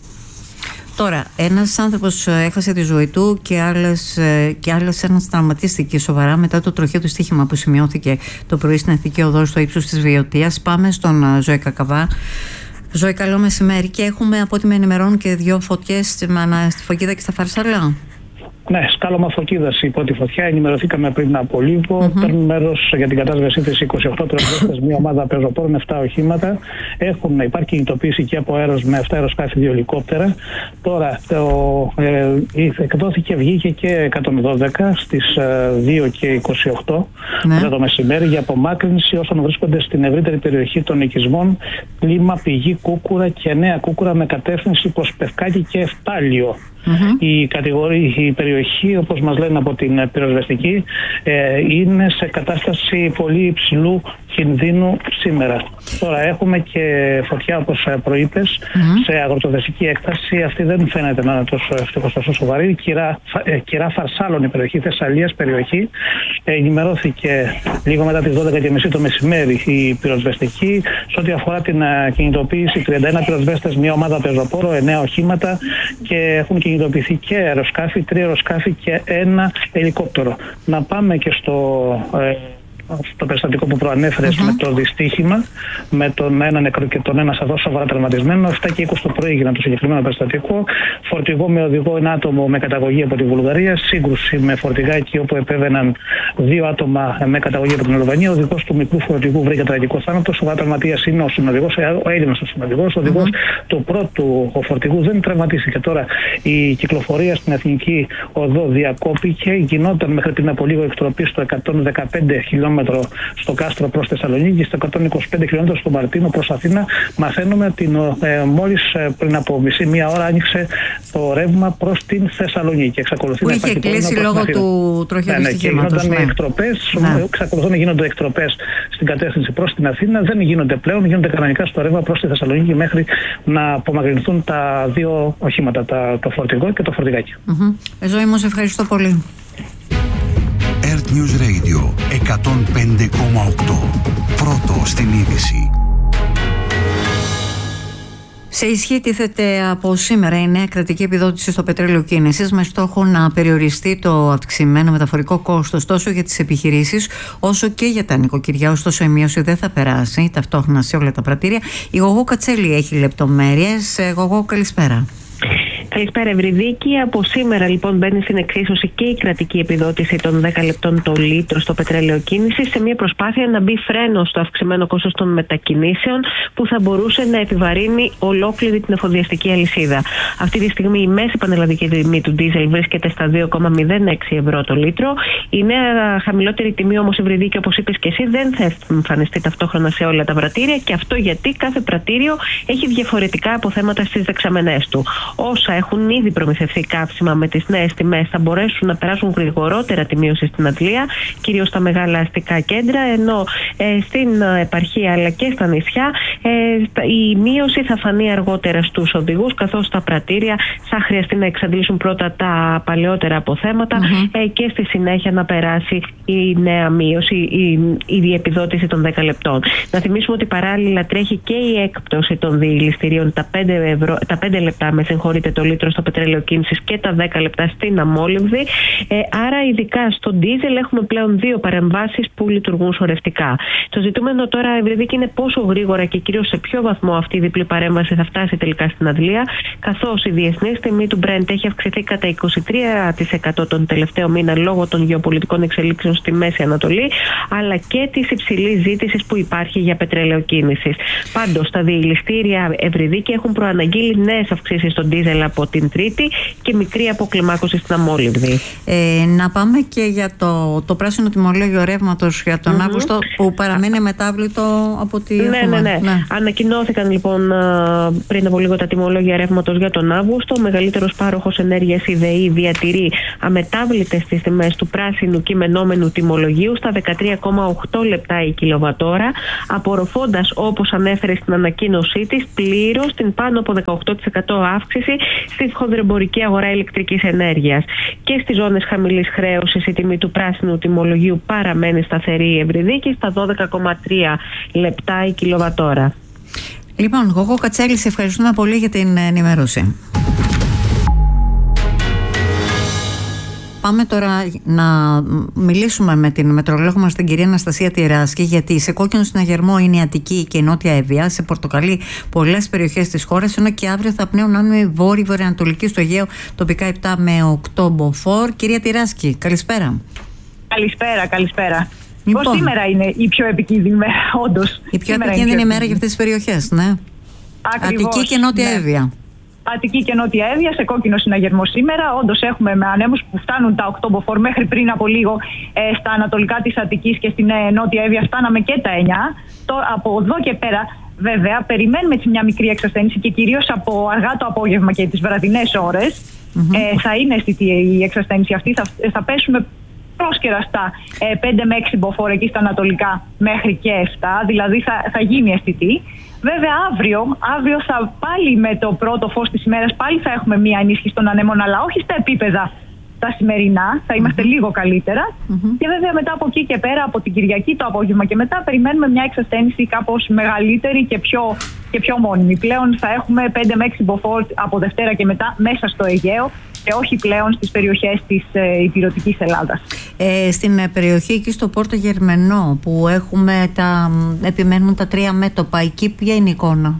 Τώρα, ένας άνθρωπος έχασε τη ζωή του και άλλες, και άλλες ένας τραυματίστηκε σοβαρά μετά το τροχαίο του στοίχημα που σημειώθηκε το πρωί στην Εθνική Οδό στο ύψος της Βιωτίας. Πάμε στον Ζωή Κακαβά. Ζωή, καλό μεσημέρι. Και έχουμε, από ό,τι με ενημερώνουν, και δύο φωτιές στη Φωκίδα και στα Φαρσαλά. Ναι, σκάλωμα Φωκίδας υπό τη φωτιά. Ενημερωθήκαμε πριν από λίγο. Mm-hmm. Παίρνουν μέρος για την κατάσβεσή της είκοσι οκτώ πυροσβέστες, μια ομάδα πεζοπόρων, επτά οχήματα. Έχουν, υπάρχει κινητοποίηση και από αέρος με επτά αεροσκάφη, δύο ελικόπτερα. Τώρα το, ε, εκδόθηκε, βγήκε και εκατόν δώδεκα στις ε, δύο και είκοσι οκτώ ναι. μετά το μεσημέρι για απομάκρυνση όσων βρίσκονται στην ευρύτερη περιοχή των οικισμών Κλίμα, Πηγή, Κούκουρα και Νέα Κούκουρα με κατεύθυνση προς Πευκάκη και Εφτάλιο. Mm-hmm. Η, κατηγορία, η περιοχή, όπως μας λένε από την πυροσβεστική, ε, είναι σε κατάσταση πολύ υψηλού κινδύνου σήμερα. Τώρα έχουμε και φωτιά, όπως προείπες, mm-hmm. σε αγροτοδεσική έκταση. Αυτή δεν φαίνεται να είναι τόσο ευτυχώς τόσο σοβαρή. Κυρά, ε, Κυρά Φαρσάλων, η περιοχή, Θεσσαλίας περιοχή. Ε, ενημερώθηκε λίγο μετά τις δώδεκα και μισή το μεσημέρι η πυροσβεστική. Σε ό,τι αφορά την uh, κινητοποίηση, τριάντα ένα πυροσβέστες, μια ομάδα πεζοπόρο, εννέα οχήματα και έχουν κινητοποιηθεί και αεροσκάφη, τρία αεροσκάφη και ένα ελικόπτερο. Να πάμε και στο... Ε, στο περιστατικό που προανέφερες uh-huh. με το δυστύχημα, με τον ένα νεκρό και τον ένα σαφώς σοβαρά τραυματισμένο. επτά και είκοσι το πρωί έγινε το συγκεκριμένο περιστατικό. Φορτηγό με οδηγό ένα άτομο με καταγωγή από τη Βουλγαρία. Σύγκρουση με φορτηγά εκεί όπου επέβαιναν δύο άτομα με καταγωγή από την Αλβανία. Ο οδηγός του μικρού φορτηγού βρήκε τραγικό θάνατο. Σοβαρά τραυματίας είναι ο συνοδηγός, ο Έλληνας ο συνοδηγός. Ο οδηγός uh-huh. του πρώτου φορτηγού δεν τραυματίστηκε. Τώρα η κυκλοφορία στην Εθνική Οδό διακόπηκε. Γινόταν μέχρι πριν από λίγο εκτροπή στο εκατόν δεκαπέντε χιλιόμετρα στο Κάστρο προς Θεσσαλονίκη, στο εκατόν είκοσι πέντε χιλιόμετρα στο Μαρτίνο προς Αθήνα. Μαθαίνουμε ότι ε, μόλις ε, πριν από μισή μία ώρα άνοιξε το ρεύμα προς την Θεσσαλονίκη. Εξακολουθεί που να είχε κλείσει λόγω του τροχαίου ναι, ναι, στοιχήματος. Ναι, εκτροπές, ναι. Εξακολουθούν να γίνονται εκτροπές στην κατεύθυνση προς την Αθήνα. Δεν γίνονται πλέον, γίνονται κανονικά στο ρεύμα προς τη Θεσσαλονίκη μέχρι να απομακρυνθούν τα δύο οχήματα, τα, το φορτηγό και το φορτηγάκι. Mm-hmm. Ζωή μου, σε ευχαριστώ πολύ. Earth News Radio εκατόν πέντε κόμμα οκτώ. Πρώτο στην είδηση. Σε ισχύ τίθεται από σήμερα η νέα κρατική επιδότηση στο πετρέλαιο κίνησης με στόχο να περιοριστεί το αυξημένο μεταφορικό κόστος τόσο για τις επιχειρήσεις όσο και για τα νοικοκυριά. Ωστόσο η μείωση δεν θα περάσει ταυτόχρονα σε όλα τα πρατήρια. Η Γογό Κατσέλη έχει λεπτομέρειες. Γογό, καλησπέρα. Καλησπέρα, Ευρυδίκη. Από σήμερα λοιπόν μπαίνει στην εξίσωση και η κρατική επιδότηση των δέκα λεπτών το λίτρο στο πετρέλαιο κίνηση, σε μια προσπάθεια να μπει φρένο στο αυξημένο κόστος των μετακινήσεων που θα μπορούσε να επιβαρύνει ολόκληρη την εφοδιαστική αλυσίδα. Αυτή τη στιγμή η μέση πανελλαδική τιμή του ντίζελ βρίσκεται στα δύο κόμμα μηδέν έξι ευρώ το λίτρο. Η νέα χαμηλότερη τιμή όμως, Ευρυδίκη, όπως είπες και εσύ, δεν θα εμφανιστεί ταυτόχρονα σε όλα τα πρατήρια, και αυτό γιατί κάθε πρατήριο έχει διαφορετικά αποθέματα στις δεξαμενές του. Όσα έχουν ήδη προμηθευτεί καύσιμα με τις νέες τιμές θα μπορέσουν να περάσουν γρηγορότερα τη μείωση στην αντλία, κυρίως στα μεγάλα αστικά κέντρα, ενώ ε, στην επαρχία αλλά και στα νησιά ε, η μείωση θα φανεί αργότερα στους οδηγούς, καθώς τα πρατήρια θα χρειαστεί να εξαντλήσουν πρώτα τα παλαιότερα αποθέματα mm-hmm. ε, και στη συνέχεια να περάσει η νέα μείωση, η, η επιδότηση των δέκα λεπτών. Να θυμίσουμε ότι παράλληλα τρέχει και η έκπτωση των διηληστηρίων, τα πέντε, ευρώ, τα πέντε λεπτά με συγχωρείτε το λίτρο στο πετρέλαιο κίνησης και τα δέκα λεπτά στην αμόλυβδη. Ε, άρα, ειδικά στο ντίζελ, έχουμε πλέον δύο παρεμβάσεις που λειτουργούν σωρευτικά. Το ζητούμενο τώρα, Ευρυδίκη, είναι πόσο γρήγορα και κυρίως σε ποιο βαθμό αυτή η διπλή παρέμβαση θα φτάσει τελικά στην Αντλία, καθώς η διεθνής τιμή του Brent έχει αυξηθεί κατά είκοσι τρία τοις εκατό τον τελευταίο μήνα λόγω των γεωπολιτικών εξελίξεων στη Μέση Ανατολή, αλλά και της υψηλής ζήτησης που υπάρχει για πετρέλαιο κίνησης. Πάντως, τα διελιστήρια, Ευρυδίκη, έχουν προαναγγείλει νέες αυξήσεις στον ντίζελ από την Τρίτη και μικρή αποκλιμάκωση στην αμόλυβδη. Ε, να πάμε και για το, το πράσινο τιμολόγιο ρεύματος για τον mm-hmm. Αύγουστο, που παραμένει μετάβλητο από τη. Ναι, ναι, ναι, ναι. Ανακοινώθηκαν λοιπόν πριν από λίγο τα τιμολόγια ρεύματος για τον Αύγουστο. Ο μεγαλύτερος πάροχος ενέργειας, η ΔΕΗ, διατηρεί αμετάβλητες τις τιμές του πράσινου κειμενόμενου τιμολογίου στα δεκατρία κόμμα οκτώ λεπτά η κιλοβατόρα, απορροφώντας, όπως ανέφερε στην ανακοίνωσή της, πλήρως την πάνω από δεκαοκτώ τοις εκατό αύξηση στη χονδρεμπορική αγορά ηλεκτρικής ενέργειας. Και στις ζώνες χαμηλής χρέωσης η τιμή του πράσινου τιμολογίου παραμένει σταθερή, Ευρυδίκη, στα δώδεκα κόμμα τρία λεπτά η κιλοβατόρα. Λοιπόν, Γογό Κατσέλη, σε ευχαριστούμε πολύ για την ενημέρωση. Πάμε τώρα να μιλήσουμε με την μετρολόγο μας, την κυρία Αναστασία Τειράσκη, γιατί σε κόκκινο συναγερμό είναι η Αττική και η Νότια Εύβοια, σε πορτοκαλί πολλές περιοχές της χώρας, ενώ και αύριο θα πνέουν άνεμοι βόρειο-βορειοανατολική στο Αιγαίο, τοπικά επτά με οκτώ μποφόρ. Κυρία Τειράσκη, καλησπέρα. Καλησπέρα, καλησπέρα. Λοιπόν, πώς σήμερα είναι η πιο επικίνδυνη μέρα, όντως. Η πιο επικίνδυνη μέρα για αυτές τις περιοχές, ναι. Ακριβώς, Αττική και Νότια ναι. Εύβοια. Αττική και Νότια Εύβοια σε κόκκινο συναγερμό σήμερα. Όντως έχουμε με ανέμους που φτάνουν τα οκτώ μποφόρ. Μέχρι πριν από λίγο ε, στα ανατολικά της Αττικής και στην ε, Νότια Εύβοια φτάναμε και τα εννιά. Το, από εδώ και πέρα, βέβαια, περιμένουμε έτσι μια μικρή εξασθένηση και κυρίως από αργά το απόγευμα και τις βραδινές ώρες. Mm-hmm. Ε, θα είναι αισθητή η εξασθένηση αυτή. Θα, θα πέσουμε πρόσκαιρα στα ε, πέντε με έξι μποφόρ εκεί στα ανατολικά μέχρι και επτά. Δηλαδή θα, θα γίνει αισθητή. Βέβαια, αύριο, αύριο θα πάλι με το πρώτο φως της ημέρας πάλι θα έχουμε μία ενίσχυση των ανέμων, αλλά όχι στα επίπεδα τα σημερινά, θα είμαστε mm-hmm. λίγο καλύτερα. Mm-hmm. Και βέβαια μετά από εκεί και πέρα, από την Κυριακή το απόγευμα και μετά, περιμένουμε μια εξασθένηση κάπως μεγαλύτερη και πιο, και πιο μόνιμη. Πλέον θα έχουμε πέντε με έξι μποφόρ από Δευτέρα και μετά μέσα στο Αιγαίο και όχι πλέον στις περιοχές της ε, υπηρετικής Ελλάδας. Ε, στην περιοχή εκεί στο Πόρτο Γερμενό που έχουμε τα, επιμένουν τα τρία μέτωπα, εκεί ποια είναι η εικόνα?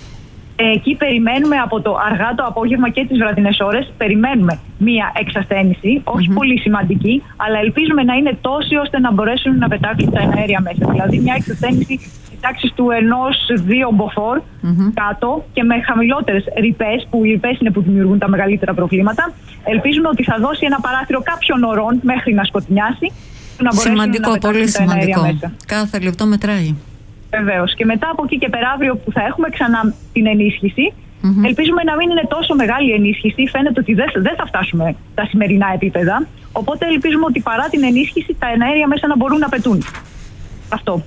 Εκεί περιμένουμε από το αργά το απόγευμα και τις βραδινές ώρες, περιμένουμε μία εξασθένηση, όχι mm-hmm. πολύ σημαντική, αλλά ελπίζουμε να είναι τόση ώστε να μπορέσουν να πετάξουν τα εναέρια μέσα. Δηλαδή μια εξασθένηση της τάξης του ενός δύο μποφόρ mm-hmm. κάτω και με χαμηλότερες ρηπές, που οι ρηπές είναι που δημιουργούν τα μεγαλύτερα προβλήματα. Ελπίζουμε ότι θα δώσει ένα παράθυρο κάποιων ωρών μέχρι να σκοτεινιάσει. Να σημαντικό, να πολύ σημαντικό. Μέσα. Κάθε λεπτό μετράει. Βεβαίως. Και μετά από εκεί και πέρα, αύριο που θα έχουμε ξανά την ενίσχυση, mm-hmm. ελπίζουμε να μην είναι τόσο μεγάλη ενίσχυση. Φαίνεται ότι δεν, δεν θα φτάσουμε τα σημερινά επίπεδα. Οπότε ελπίζουμε ότι παρά την ενίσχυση, τα εναέρια μέσα να μπορούν να πετούν. Αυτό.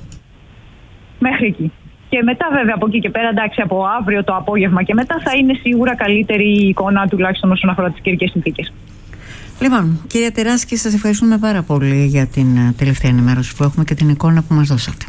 Μέχρι εκεί. Και μετά, βέβαια, από εκεί και πέρα, εντάξει, από αύριο το απόγευμα και μετά θα είναι σίγουρα καλύτερη η εικόνα, τουλάχιστον όσον αφορά τις καιρικές συνθήκες. Λοιπόν, κυρία Τειράσκη, σας ευχαριστούμε πάρα πολύ για την τελευταία ενημέρωση που έχουμε και την εικόνα που μας δώσατε.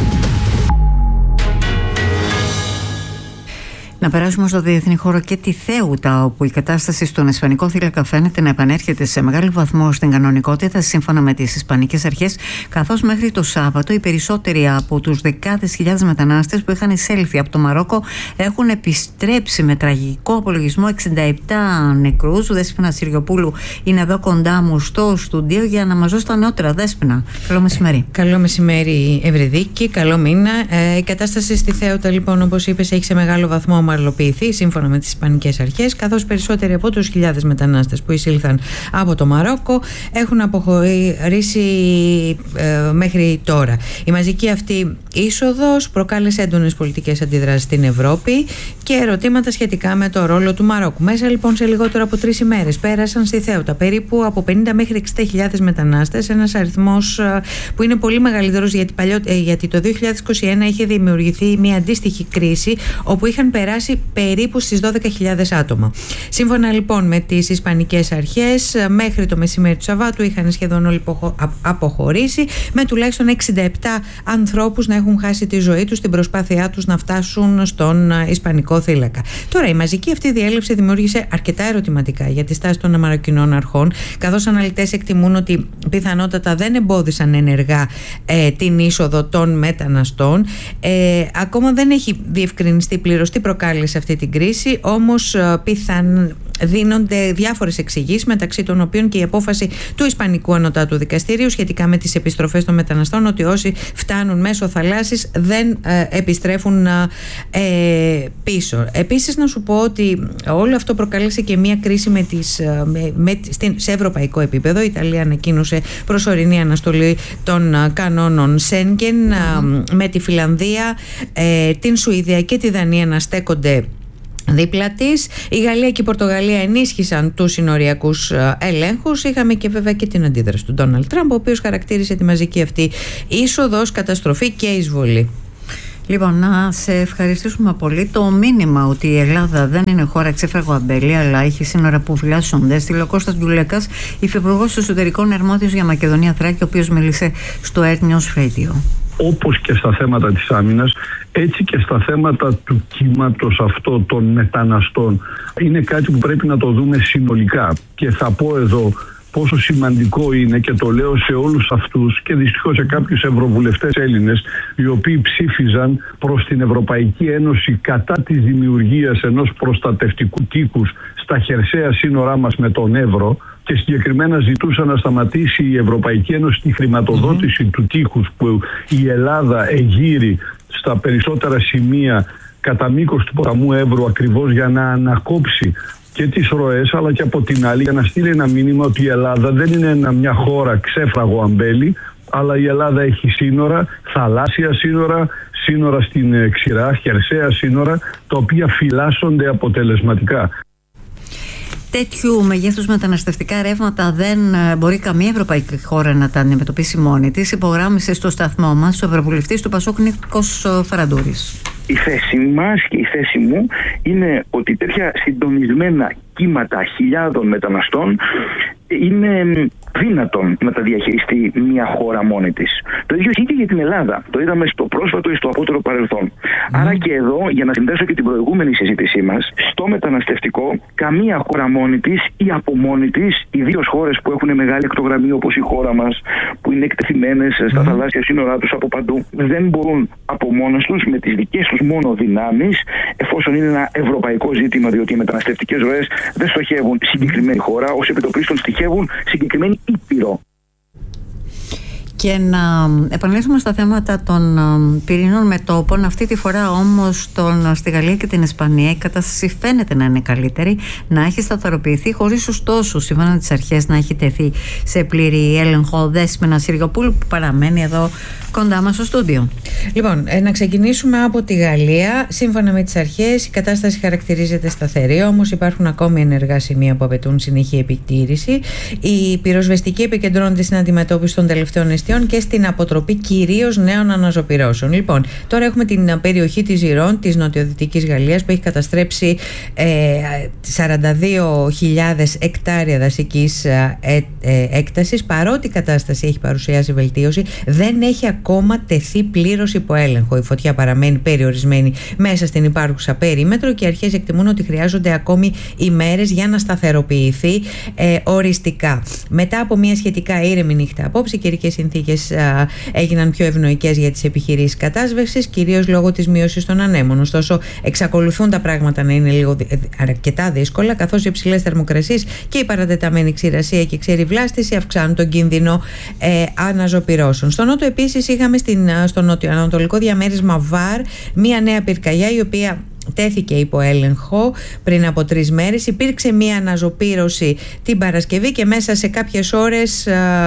Να περάσουμε στο διεθνή χώρο και τη Θέουτα, όπου η κατάσταση στον Ισπανικό θύλακα φαίνεται να επανέρχεται σε μεγάλο βαθμό στην κανονικότητα, σύμφωνα με τις Ισπανικές αρχές, καθώς μέχρι το Σάββατο οι περισσότεροι από τους δεκάδες χιλιάδες μετανάστες που είχαν εισέλθει από το Μαρόκο έχουν επιστρέψει με τραγικό απολογισμό εξήντα επτά νεκρούς. Ο Δέσποινα Συριοπούλου είναι εδώ κοντά μου στο στούντιο για να μας δώσει τα νεότερα. Δέσποινα, καλό μεσημέρι. Καλό μεσημέρι, Ευρυδίκη, καλό μήνα. Ε, η κατάσταση στη Θέουτα, λοιπόν, όπως είπες, έχει σε μεγάλο βαθμό ομαλοποιηθεί σύμφωνα με τις Ισπανικές αρχές, καθώς περισσότεροι από τους χιλιάδες μετανάστες που εισήλθαν από το Μαρόκο έχουν αποχωρήσει ε, μέχρι τώρα. Η μαζική αυτή είσοδος προκάλεσε έντονες πολιτικές αντιδράσεις στην Ευρώπη και ερωτήματα σχετικά με το ρόλο του Μαρόκου. Μέσα λοιπόν σε λιγότερο από τρεις ημέρες πέρασαν στη Θέουτα περίπου από πενήντα μέχρι εξήντα χιλιάδες μετανάστες, ένας αριθμός ε, που είναι πολύ μεγαλύτερος γιατί, παλιό, ε, γιατί το δύο χιλιάδες είκοσι ένα είχε δημιουργηθεί μια αντίστοιχη κρίση όπου είχαν περάσει περίπου στις δώδεκα χιλιάδες άτομα. Σύμφωνα λοιπόν με τις Ισπανικές αρχές, μέχρι το μεσημέρι του Σαββάτου είχαν σχεδόν όλοι αποχωρήσει, με τουλάχιστον εξήντα επτά ανθρώπους να έχουν έχουν χάσει τη ζωή τους στην προσπάθειά τους να φτάσουν στον Ισπανικό θύλακα. Τώρα, η μαζική αυτή διέλευση δημιούργησε αρκετά ερωτηματικά για τη στάση των μαροκινών αρχών, καθώς αναλυτές εκτιμούν ότι πιθανότατα δεν εμπόδισαν ενεργά ε, την είσοδο των μεταναστών. Ε, ακόμα δεν έχει διευκρινιστεί πλήρως τι προκάλεσε αυτή την κρίση, όμως πιθαν, δίνονται διάφορες εξηγήσεις, μεταξύ των οποίων και η απόφαση του Ισπανικού Ανωτάτου Δικαστηρίου σχετικά με τις επιστροφές των μεταναστών, ότι όσοι φτάνουν μέσω θαλάσσης δεν ε, επιστρέφουν ε, πίσω. Επίσης, να σου πω ότι όλο αυτό προκάλεσε και μια κρίση με τις, με, με, στην, σε ευρωπαϊκό επίπεδο. Η Ιταλία ανακοίνωσε προσωρινή αναστολή των κανόνων Σέγγεν, mm-hmm. με τη Φιλανδία, ε, την Σουηδία και τη Δανία να στέκονται δίπλα της. Η Γαλλία και η Πορτογαλία ενίσχυσαν τους συνοριακούς ελέγχους. Είχαμε και βέβαια και την αντίδραση του Ντόναλντ Τραμπ, ο οποίος χαρακτήρισε τη μαζική αυτή είσοδο ως καταστροφή και εισβολή. Λοιπόν, να σε ευχαριστήσουμε πολύ. Το μήνυμα ότι η Ελλάδα δεν είναι χώρα ξέφραγο αμπέλι, αλλά έχει σύνορα που φυλάσσονται, στείλε ο Κώστας Ντουλέκας, υφυπουργός εσωτερικών αρμόδιος για Μακεδονία Θράκη, ο οποίος μίλησε στο Earth News Radio. Όπως και στα θέματα της άμυνας, έτσι και στα θέματα του κύματος αυτό των μεταναστών. Είναι κάτι που πρέπει να το δούμε συνολικά. Και θα πω εδώ πόσο σημαντικό είναι, και το λέω σε όλους αυτούς και δυστυχώς σε κάποιους ευρωβουλευτές Έλληνες, οι οποίοι ψήφιζαν προς την Ευρωπαϊκή Ένωση κατά της δημιουργίας ενός προστατευτικού τείχους στα χερσαία σύνορά μας με τον Εύρο, και συγκεκριμένα ζητούσαν να σταματήσει η Ευρωπαϊκή Ένωση τη χρηματοδότηση mm-hmm. του τείχους που η Ελλάδα εγείρει στα περισσότερα σημεία κατά μήκος του ποταμού Εύρου, ακριβώς για να ανακόψει και τις ροές, αλλά και από την άλλη για να στείλει ένα μήνυμα ότι η Ελλάδα δεν είναι μια χώρα ξέφραγο αμπέλι, αλλά η Ελλάδα έχει σύνορα, θαλάσσια σύνορα, σύνορα στην ξηρά, χερσαία σύνορα, τα οποία φυλάσσονται αποτελεσματικά. Τέτοιου μεγέθους μεταναστευτικά ρεύματα δεν μπορεί καμία ευρωπαϊκή χώρα να τα αντιμετωπίσει μόνη της, υπογράμμισε στο σταθμό μας ο ευρωβουλευτής του Πασόκ Νίκος Φαραντούρης. Η θέση μας και η θέση μου είναι ότι τέτοια συντονισμένα κύματα χιλιάδων μεταναστών είναι δύνατον να τα διαχειριστεί μια χώρα μόνη της. Το ίδιο ισχύει και για την Ελλάδα. Το είδαμε στο πρόσφατο ή στο απότερο παρελθόν. Mm. Άρα και εδώ, για να συνδέσω και την προηγούμενη συζήτησή μας, στο μεταναστευτικό, καμία χώρα μόνη της ή από μόνη της, ιδίως χώρες που έχουν μεγάλη ακτογραμμή όπως η χώρα μας, που είναι εκτεθειμένες στα mm. θαλάσσια σύνορά τους από παντού, δεν μπορούν από μόνες τους με τις δικές τους μόνο δυνάμεις, εφόσον είναι ένα ευρωπαϊκό ζήτημα, διότι οι μεταναστευτικές ροές δεν στοχεύουν συγκεκριμένη χώρα, ως επιτοπλίστων στοιχεύουν συγκεκριμένη ήπειρο. Και να επανέλθουμε στα θέματα των πυρηνών μετώπων. Αυτή τη φορά όμως τον, στη Γαλλία και την Ισπανία η κατάσταση φαίνεται να είναι καλύτερη, να έχει σταθεροποιηθεί, χωρίς ωστόσο σύμφωνα τις αρχές να έχει τεθεί σε πλήρη έλεγχο. Δέσποινα Συριοπούλου, που παραμένει εδώ κοντά μας στο στούντιο. Λοιπόν, να ξεκινήσουμε από τη Γαλλία. Σύμφωνα με τις αρχές η κατάσταση χαρακτηρίζεται σταθερή, όμως υπάρχουν ακόμη ενεργά σημεία που απαιτούν συνεχή επιτήρηση. Η πυροσβεστική επικεντρώνεται στην αντιμετώπιση των τελευταίων αιστείων και στην αποτροπή κυρίως νέων αναζωπυρώσεων. Λοιπόν, τώρα έχουμε την περιοχή της Ζιρών, της νοτιοδυτικής Γαλλίας, που έχει καταστρέψει ε, σαράντα δύο χιλιάδες εκτάρια δασικής ε, ε, έκτασης. Παρότι η κατάσταση έχει παρουσιάσει βελτίωση, δεν έχει ακόμα τεθεί πλήρως υπό έλεγχο. Η φωτιά παραμένει περιορισμένη μέσα στην υπάρχουσα περίμετρο και οι αρχές εκτιμούν ότι χρειάζονται ακόμη ημέρες για να σταθεροποιηθεί ε, οριστικά. Μετά από μια σχετικά ήρεμη νύχτα απόψε, οι καιρικές συνθήκες α, έγιναν πιο ευνοϊκές για τις επιχειρήσεις κατάσβεσης, κυρίως λόγω της μείωσης των ανέμων. Ωστόσο, εξακολουθούν τα πράγματα να είναι λίγο αρκετά δύσκολα, καθώς οι υψηλές θερμοκρασίες και η παρατεταμένη ξηρασία και ξηρή βλάστηση αυξάνουν τον κίνδυνο ε, αναζωπυρώσεων. Στο νότο, επίσης, είχαμε στην, στο νότιο-ανατολικό διαμέρισμα Βάρ μία νέα πυρκαγιά, η οποία τέθηκε υπό έλεγχο πριν από τρεις μέρες. Υπήρξε μία αναζωπήρωση την Παρασκευή και μέσα σε κάποιες ώρες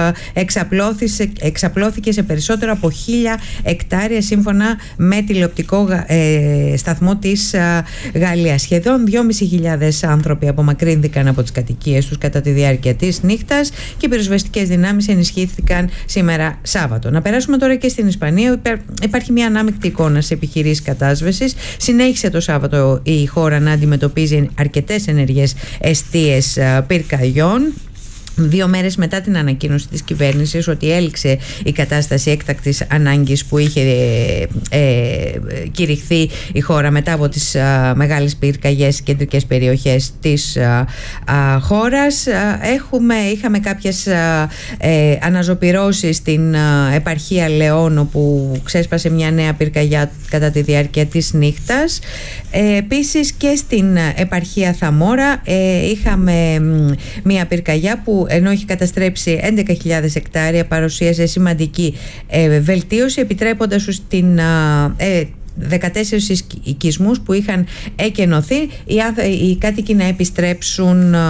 εξαπλώθηκε σε περισσότερο από χίλια εκτάρια, σύμφωνα με τηλεοπτικό ε, σταθμό της ε, Γαλλίας. Σχεδόν δυόμισι χιλιάδες άνθρωποι απομακρύνθηκαν από τις κατοικίες τους κατά τη διάρκεια της νύχτας και οι πυροσβεστικές δυνάμεις ενισχύθηκαν σήμερα Σάββατο. Να περάσουμε τώρα και στην Ισπανία. Υπάρχει μία ανάμεικτη εικόνα σε επιχειρήσεις κατάσβεσης. Συνέχισε το Σάββατο η χώρα να αντιμετωπίζει αρκετές ενεργές εστίες πυρκαγιών. Δύο μέρες μετά την ανακοίνωση της κυβέρνησης ότι έληξε η κατάσταση έκτακτης ανάγκης που είχε ε, ε, κηρυχθεί η χώρα μετά από τις ε, μεγάλες πυρκαγιές στις κεντρικές περιοχές της ε, ε, χώρας. Έχουμε, είχαμε κάποιες ε, ε, αναζωπυρώσεις στην ε, επαρχία Λεών, όπου ξέσπασε μια νέα πυρκαγιά κατά τη διάρκεια της νύχτας. Ε, επίσης και στην επαρχία Θαμόρα ε, είχαμε μια πυρκαγιά που, ενώ έχει καταστρέψει έντεκα χιλιάδες εκτάρια, παρουσίασε σημαντική ε, βελτίωση, επιτρέποντας στην ε, δεκατέσσερις οικισμούς που είχαν εκενωθεί οι, οι κάτοικοι να επιστρέψουν ε,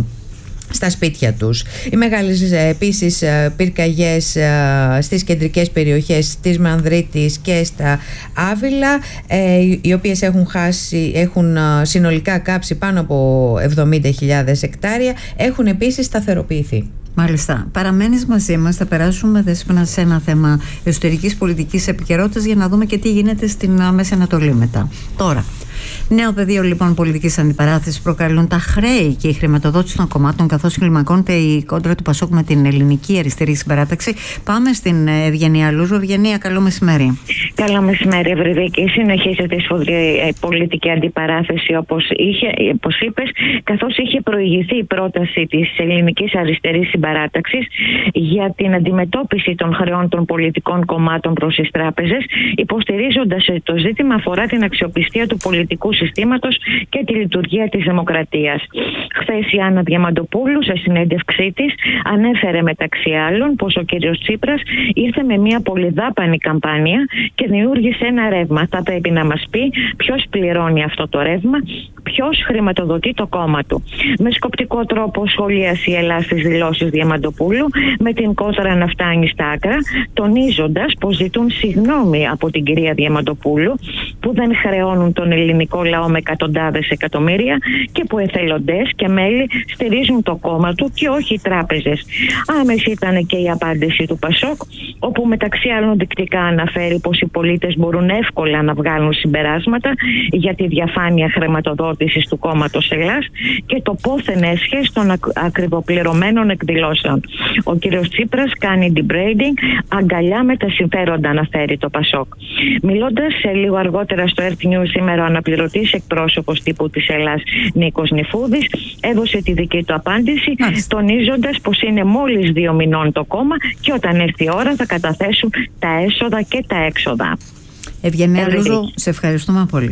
στα σπίτια τους. Οι μεγάλες επίσης πυρκαγιές στις κεντρικές περιοχές της Μανδρίτης και στα Άβυλα, οι οποίες έχουν χάσει, έχουν συνολικά κάψει πάνω από εβδομήντα χιλιάδες εκτάρια, έχουν επίσης σταθεροποιηθεί. Μάλιστα. Παραμένεις μαζί μας. Θα περάσουμε, Δέσποινα, σε ένα θέμα εσωτερικής πολιτικής επικαιρότητας για να δούμε και τι γίνεται στην Μέση Ανατολή μετά. Τώρα, νέο πεδίο λοιπόν πολιτικής αντιπαράθεσης προκαλούν τα χρέη και η χρηματοδότηση των κομμάτων, καθώς κλιμακώνεται η κόντρα του Πασόκ με την Ελληνική Αριστερή Συμπαράταξη. Πάμε στην Ευγενία Λούζου. Ευγενία, καλό μεσημέρι. Καλό μεσημέρι, Ευρυδίκη. Συνεχίζεται η σφοδρή πολιτική αντιπαράθεση, όπως, είχε, όπως είπες, καθώς είχε προηγηθεί η πρόταση της Ελληνικής Αριστερής Συμπαράταξης για την αντιμετώπιση των χρεών των πολιτικών κομμάτων προς τις τράπεζες, υποστηρίζοντας ότι το ζήτημα αφορά την αξιοπιστία του πολιτικού συστήματος και τη λειτουργία της δημοκρατίας. Χθες η Άννα Διαμαντοπούλου, σε συνέντευξή της, ανέφερε μεταξύ άλλων πως ο κύριος Τσίπρας ήρθε με μια πολυδάπανη καμπάνια και δημιούργησε ένα ρεύμα. Θα πρέπει να μας πει ποιος πληρώνει αυτό το ρεύμα, ποιος χρηματοδοτεί το κόμμα του. Με σκοπτικό τρόπο σχολίασε η Ελλάδα στις δηλώσεις Διαμαντοπούλου, με την κόντρα να φτάνει στα άκρα, τονίζοντας πως ζητούν συγγνώμη από την κυρία Διαμαντοπούλου που δεν χρεώνουν τον ελληνικό λαό με εκατοντάδες εκατομμύρια και που εθελοντές και μέλη στηρίζουν το κόμμα του και όχι οι τράπεζες. Άμεση ήταν και η απάντηση του Πασόκ, όπου μεταξύ άλλων δεικτικά αναφέρει πως οι πολίτες μπορούν εύκολα να βγάλουν συμπεράσματα για τη διαφάνεια χρηματοδότησης του κόμματος Ελλάς και το πόθεν έσχες των ακριβοπληρωμένων εκδηλώσεων. Ο κύριος Τσίπρας κάνει debraiding, αγκαλιά με τα συμφέροντα, αναφέρει το Πασόκ. Μιλώντας σε λίγο αργότερα στο Earth News σήμερα, ο αναπληρωτής εκπρόσωπος τύπου της Ελλάς Νίκος Νιφούδης έδωσε τη δική του απάντηση, τονίζοντας πως είναι μόλις δύο μηνών το κόμμα και όταν έρθει η ώρα θα καταθέσουν τα έσοδα και τα έξοδα. Ευγενία Λούζου, σε ευχαριστούμε πολύ.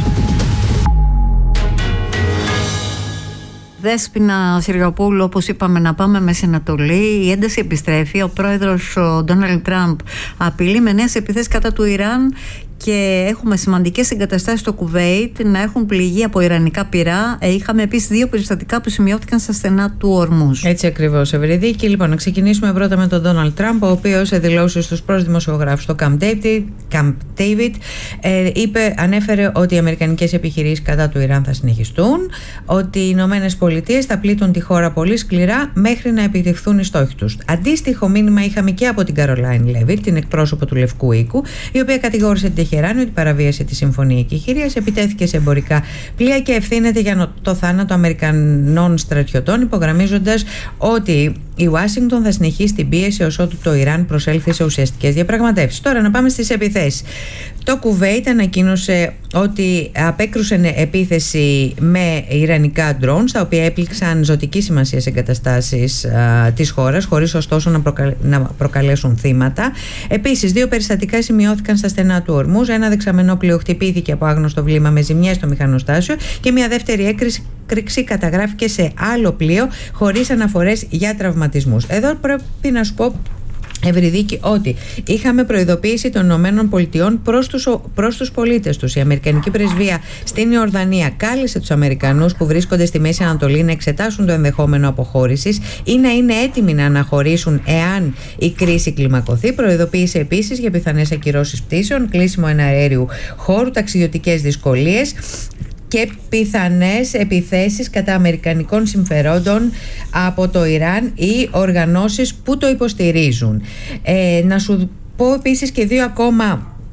Δέσποινα Συριοπούλου, όπως είπαμε, να πάμε Μέση Ανατολή. Η ένταση επιστρέφει. Ο πρόεδρος Ντόναλντ Τραμπ απειλεί με νέες επιθέσεις κατά του Ιράν και έχουμε σημαντικές εγκαταστάσεις στο Κουβέιτ να έχουν πληγεί από ιρανικά πυρά. Είχαμε επίσης δύο περιστατικά που σημειώθηκαν στα στενά του Ορμούζ. Έτσι ακριβώς, Ευρυδίκη. Λοιπόν, να ξεκινήσουμε πρώτα με τον Ντόναλντ Τραμπ, ο οποίος σε δηλώσεις στους προς δημοσιογράφους στο Camp David, Camp David ε, είπε, ανέφερε ότι οι αμερικανικές επιχειρήσεις κατά του Ιράν θα συνεχιστούν, ότι οι Ηνωμένες Πολιτείες θα πλήττουν τη χώρα πολύ σκληρά μέχρι να επιτευχθούν οι στόχοι τους. Αντίστοιχο μήνυμα είχαμε και από την Καρολάιν Λέβιτ, την εκπρόσωπο του Λευκού Οίκου, η οποία κατηγόρησε την Τεχεράνη ότι παραβίασε τη Συμφωνία Εκεχηρίας, επιτέθηκε σε εμπορικά πλοία και ευθύνεται για το θάνατο Αμερικανών στρατιωτών, υπογραμμίζοντας ότι η Ουάσιγκτον θα συνεχίσει την πίεση ως ότου το Ιράν προσέλθει σε ουσιαστικές διαπραγματεύσεις. Τώρα να πάμε στις επιθέσεις. Το Κουβέιτ ανακοίνωσε ότι απέκρουσε επίθεση με ιρανικά drones, τα οποία έπληξαν ζωτική σημασία σε εγκαταστάσεις α, της χώρας, χωρίς ωστόσο να, προκα... να προκαλέσουν θύματα. Επίσης, δύο περιστατικά σημειώθηκαν στα στενά του Ορμούζ. Ένα δεξαμενό πλοίο χτυπήθηκε από άγνωστο βλήμα με ζημιές στο μηχανοστάσιο και μια δεύτερη έκρηξη καταγράφηκε σε άλλο πλοίο χωρίς αναφορές για τραυματισμούς. Εδώ πρέπει να σου πω, Ευρυδίκη, ότι είχαμε προειδοποίηση των Ηνωμένων Πολιτειών προς τους, προς τους πολίτες τους. Η Αμερικανική Πρεσβεία στην Ιορδανία κάλεσε τους Αμερικανούς που βρίσκονται στη Μέση Ανατολή να εξετάσουν το ενδεχόμενο αποχώρησης ή να είναι έτοιμοι να αναχωρήσουν εάν η κρίση κλιμακωθεί. Προειδοποίησε επίσης για πιθανές ακυρώσεις πτήσεων, κλείσιμο εναέριου χώρου, ταξιδιωτικές δυσκολίες και πιθανές επιθέσεις κατά αμερικανικών συμφερόντων από το Ιράν ή οργανώσεις που το υποστηρίζουν. Ε, να σου πω επίσης και δύο ακόμα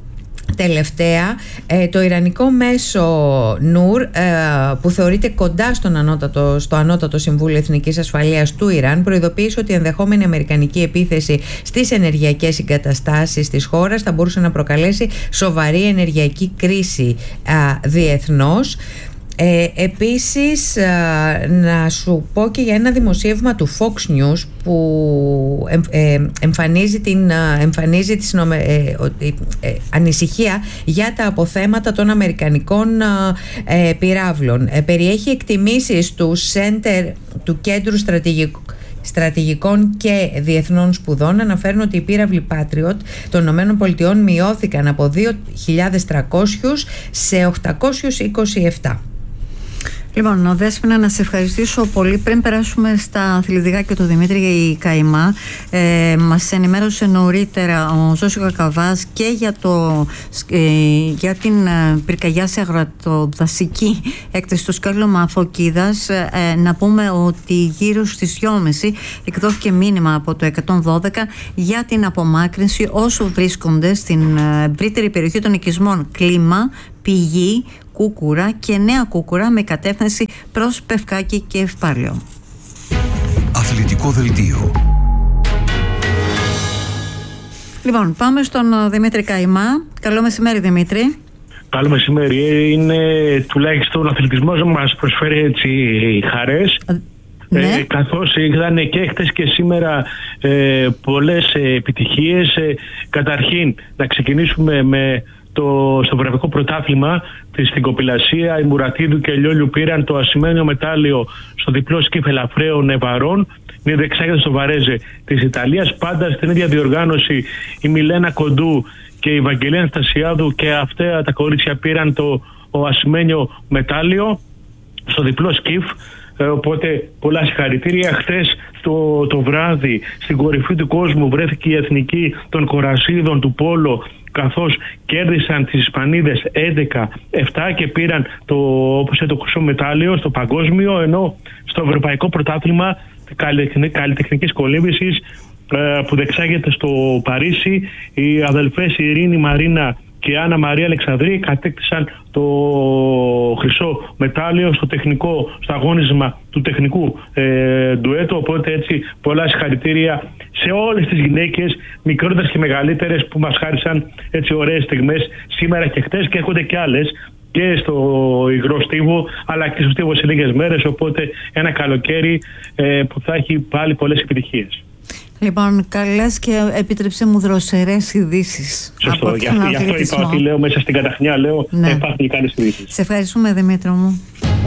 Τελευταία, το ιρανικό μέσο Νούρ, που θεωρείται κοντά στον ανώτατο, στο Ανώτατο Συμβούλιο Εθνικής Ασφαλείας του Ιράν, προειδοποίησε ότι η ενδεχόμενη αμερικανική επίθεση στις ενεργειακές συγκαταστάσεις της χώρας θα μπορούσε να προκαλέσει σοβαρή ενεργειακή κρίση διεθνώς. Ε, επίσης ε, να σου πω και για ένα δημοσίευμα του Fox News που ε, ε, εμφανίζει την, εμφανίζει τη ε, ε, ανησυχία για τα αποθέματα των αμερικανικών ε, πυράβλων. Ε, περιέχει εκτιμήσεις του, Center, του Κέντρου Στρατηγικού Στρατηγικών και Διεθνών Σπουδών. Αναφέρουν ότι οι πύραυλοι Patriot των ΗΠΑ μειώθηκαν από δύο χιλιάδες τριακόσιους σε οκτακόσιους είκοσι επτά. Λοιπόν, Δέσποινα, να σε ευχαριστήσω πολύ. Πριν περάσουμε στα αθλητικά και το Δημήτρη Καϊμά, ε, μας ενημέρωσε νωρίτερα ο Ζώσης Κακαβάς και για, το, ε, για την ε, πυρκαγιά σε αγροτοδασική έκθεση στο σκάλωμα Φωκίδας. Ε, να πούμε ότι γύρω στις δυόμιση εκδόθηκε μήνυμα από το εκατόν δώδεκα για την απομάκρυνση όσο βρίσκονται στην ευρύτερη περιοχή των οικισμών Κλίμα, Πηγή, Κούκουρα και Νέα Κούκουρα με κατεύθυνση προς Πευκάκη και Ευπάλαιο. Αθλητικό δελτίο. Λοιπόν, πάμε στον Δημήτρη Καϊμά. Καλό μεσημέρι, Δημήτρη. Καλό μεσημέρι. Είναι τουλάχιστον ο αθλητισμός μας προσφέρει έτσι χαρές. Ναι. Ε, καθώς είδανε και χτες και σήμερα ε, πολλές ε, επιτυχίες. Ε, καταρχήν να ξεκινήσουμε με το, στο βραβικό πρωτάθλημα στην κοπηλασία. Οι Μουρατίδου και Λιόλιου πήραν το ασημένιο μετάλλιο στο διπλό σκύφ ελαφραίων νεβαρών. Είναι δεξάγεται στο Βαρέζε της Ιταλίας. Πάντα στην ίδια διοργάνωση η Μιλένα Κοντού και η Βαγγελία Αναστασιάδου και αυτά τα κορίτσια πήραν το ο ασημένιο μετάλλιο στο διπλό σκύφ. Ε, οπότε πολλά συγχαρητήρια. Χτες το, το βράδυ στην κορυφή του κόσμου βρέθηκε η εθνική των κορασίδων του πόλο, καθώς κέρδισαν τις Ισπανίδες έντεκα επτά και πήραν το, όπως το χρυσό μετάλλιο στο παγκόσμιο, ενώ στο ευρωπαϊκό πρωτάθλημα καλλιτεχνικής κολύμβησης ε, που δεξάγεται στο Παρίσι, οι αδελφές Ειρήνη Μαρίνα και Άννα Μαρία Αλεξανδρή κατέκτησαν το χρυσό μετάλλιο στο τεχνικό, στο αγώνισμα του τεχνικού ε, ντουέτου. Οπότε έτσι πολλά συγχαρητήρια σε όλες τις γυναίκες, μικρότερες και μεγαλύτερες, που μας χάρισαν έτσι ωραίες στιγμές σήμερα και χτες, και έρχονται και άλλες και στο υγρό στίβο αλλά και στο στίβο σε λίγες μέρες. Οπότε ένα καλοκαίρι ε, που θα έχει πάλι πολλές επιτυχίες. Λοιπόν, καλές και επίτρεψε μου δροσερές ειδήσεις. Σωστό, γι' αυτό, γι' αυτό είπα ότι λέω μέσα στην καταχνιά, λέω ναι. Υπάρχουν και καλές ειδήσεις. Σε ευχαριστούμε, Δημήτρο μου.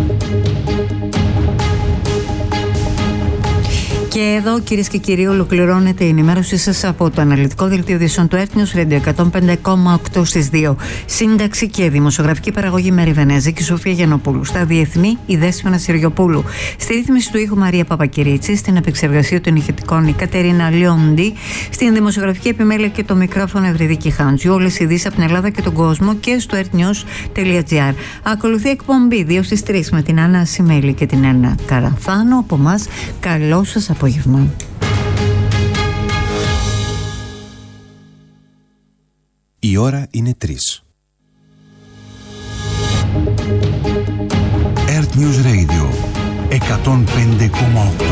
Και εδώ, κυρίες και κύριοι, ολοκληρώνεται η ενημέρωσή σας από το αναλυτικό δελτίο ειδήσεων του Earth News Radio εκατόν πέντε κόμμα οκτώ στις δύο. Σύνταξη και δημοσιογραφική παραγωγή Μέρη Βενέζη και Σοφία Γιαννοπούλου. Στα διεθνή, η Δέσποινα Συριοπούλου. Στη ρύθμιση του ήχου Μαρία Παπακυρίτση. Στην επεξεργασία των ηχητικών η Κατερίνα Λιόντι. Στην δημοσιογραφική επιμέλεια και το μικρόφωνο Ευρυδίκη Χάντζου. Όλες οι ειδήσεις από την Ελλάδα και τον κόσμο και στο earthnews.gr. Ακολουθεί εκπομπή δύο στις τρεις με την Άννα Σιμέλη και την Έλληνα Καραθάνο. Από εμάς, καλό σας απόγευμα. Η ώρα είναι τρεις. Earth News Radio εκατόν πέντε κόμμα οκτώ.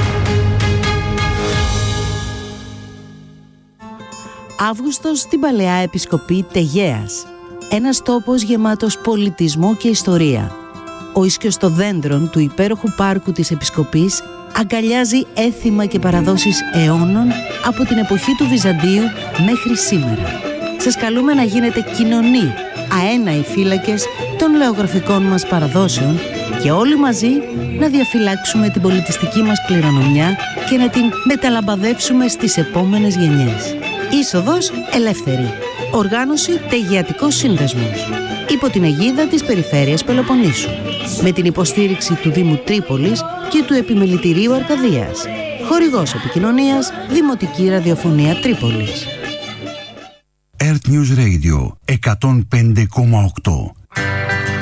Αύγουστος στην Παλαιά Επισκοπή Τεγέας. Ένας τόπος γεμάτος πολιτισμό και ιστορία. Ο ίσκιος των δέντρων του υπέροχου πάρκου της Επισκοπής αγκαλιάζει έθιμα και παραδόσεις αιώνων από την εποχή του Βυζαντίου μέχρι σήμερα. Σας καλούμε να γίνετε κοινωνοί, αέναοι φύλακες των λεωγραφικών μας παραδόσεων και όλοι μαζί να διαφυλάξουμε την πολιτιστική μας κληρονομιά και να την μεταλαμπαδεύσουμε στις επόμενες γενιές. Είσοδος ελεύθερη. Οργάνωση Τεγεατικός Σύνδεσμος. Υπό την αιγίδα της Περιφέρειας Πελοποννήσου. Με την υποστήριξη του Δήμου Τρίπολης και του Επιμελητηρίου Αρκαδίας. Χορηγός επικοινωνίας Δημοτική Ραδιοφωνία Τρίπολης. Earth News Radio εκατόν πέντε κόμμα οκτώ.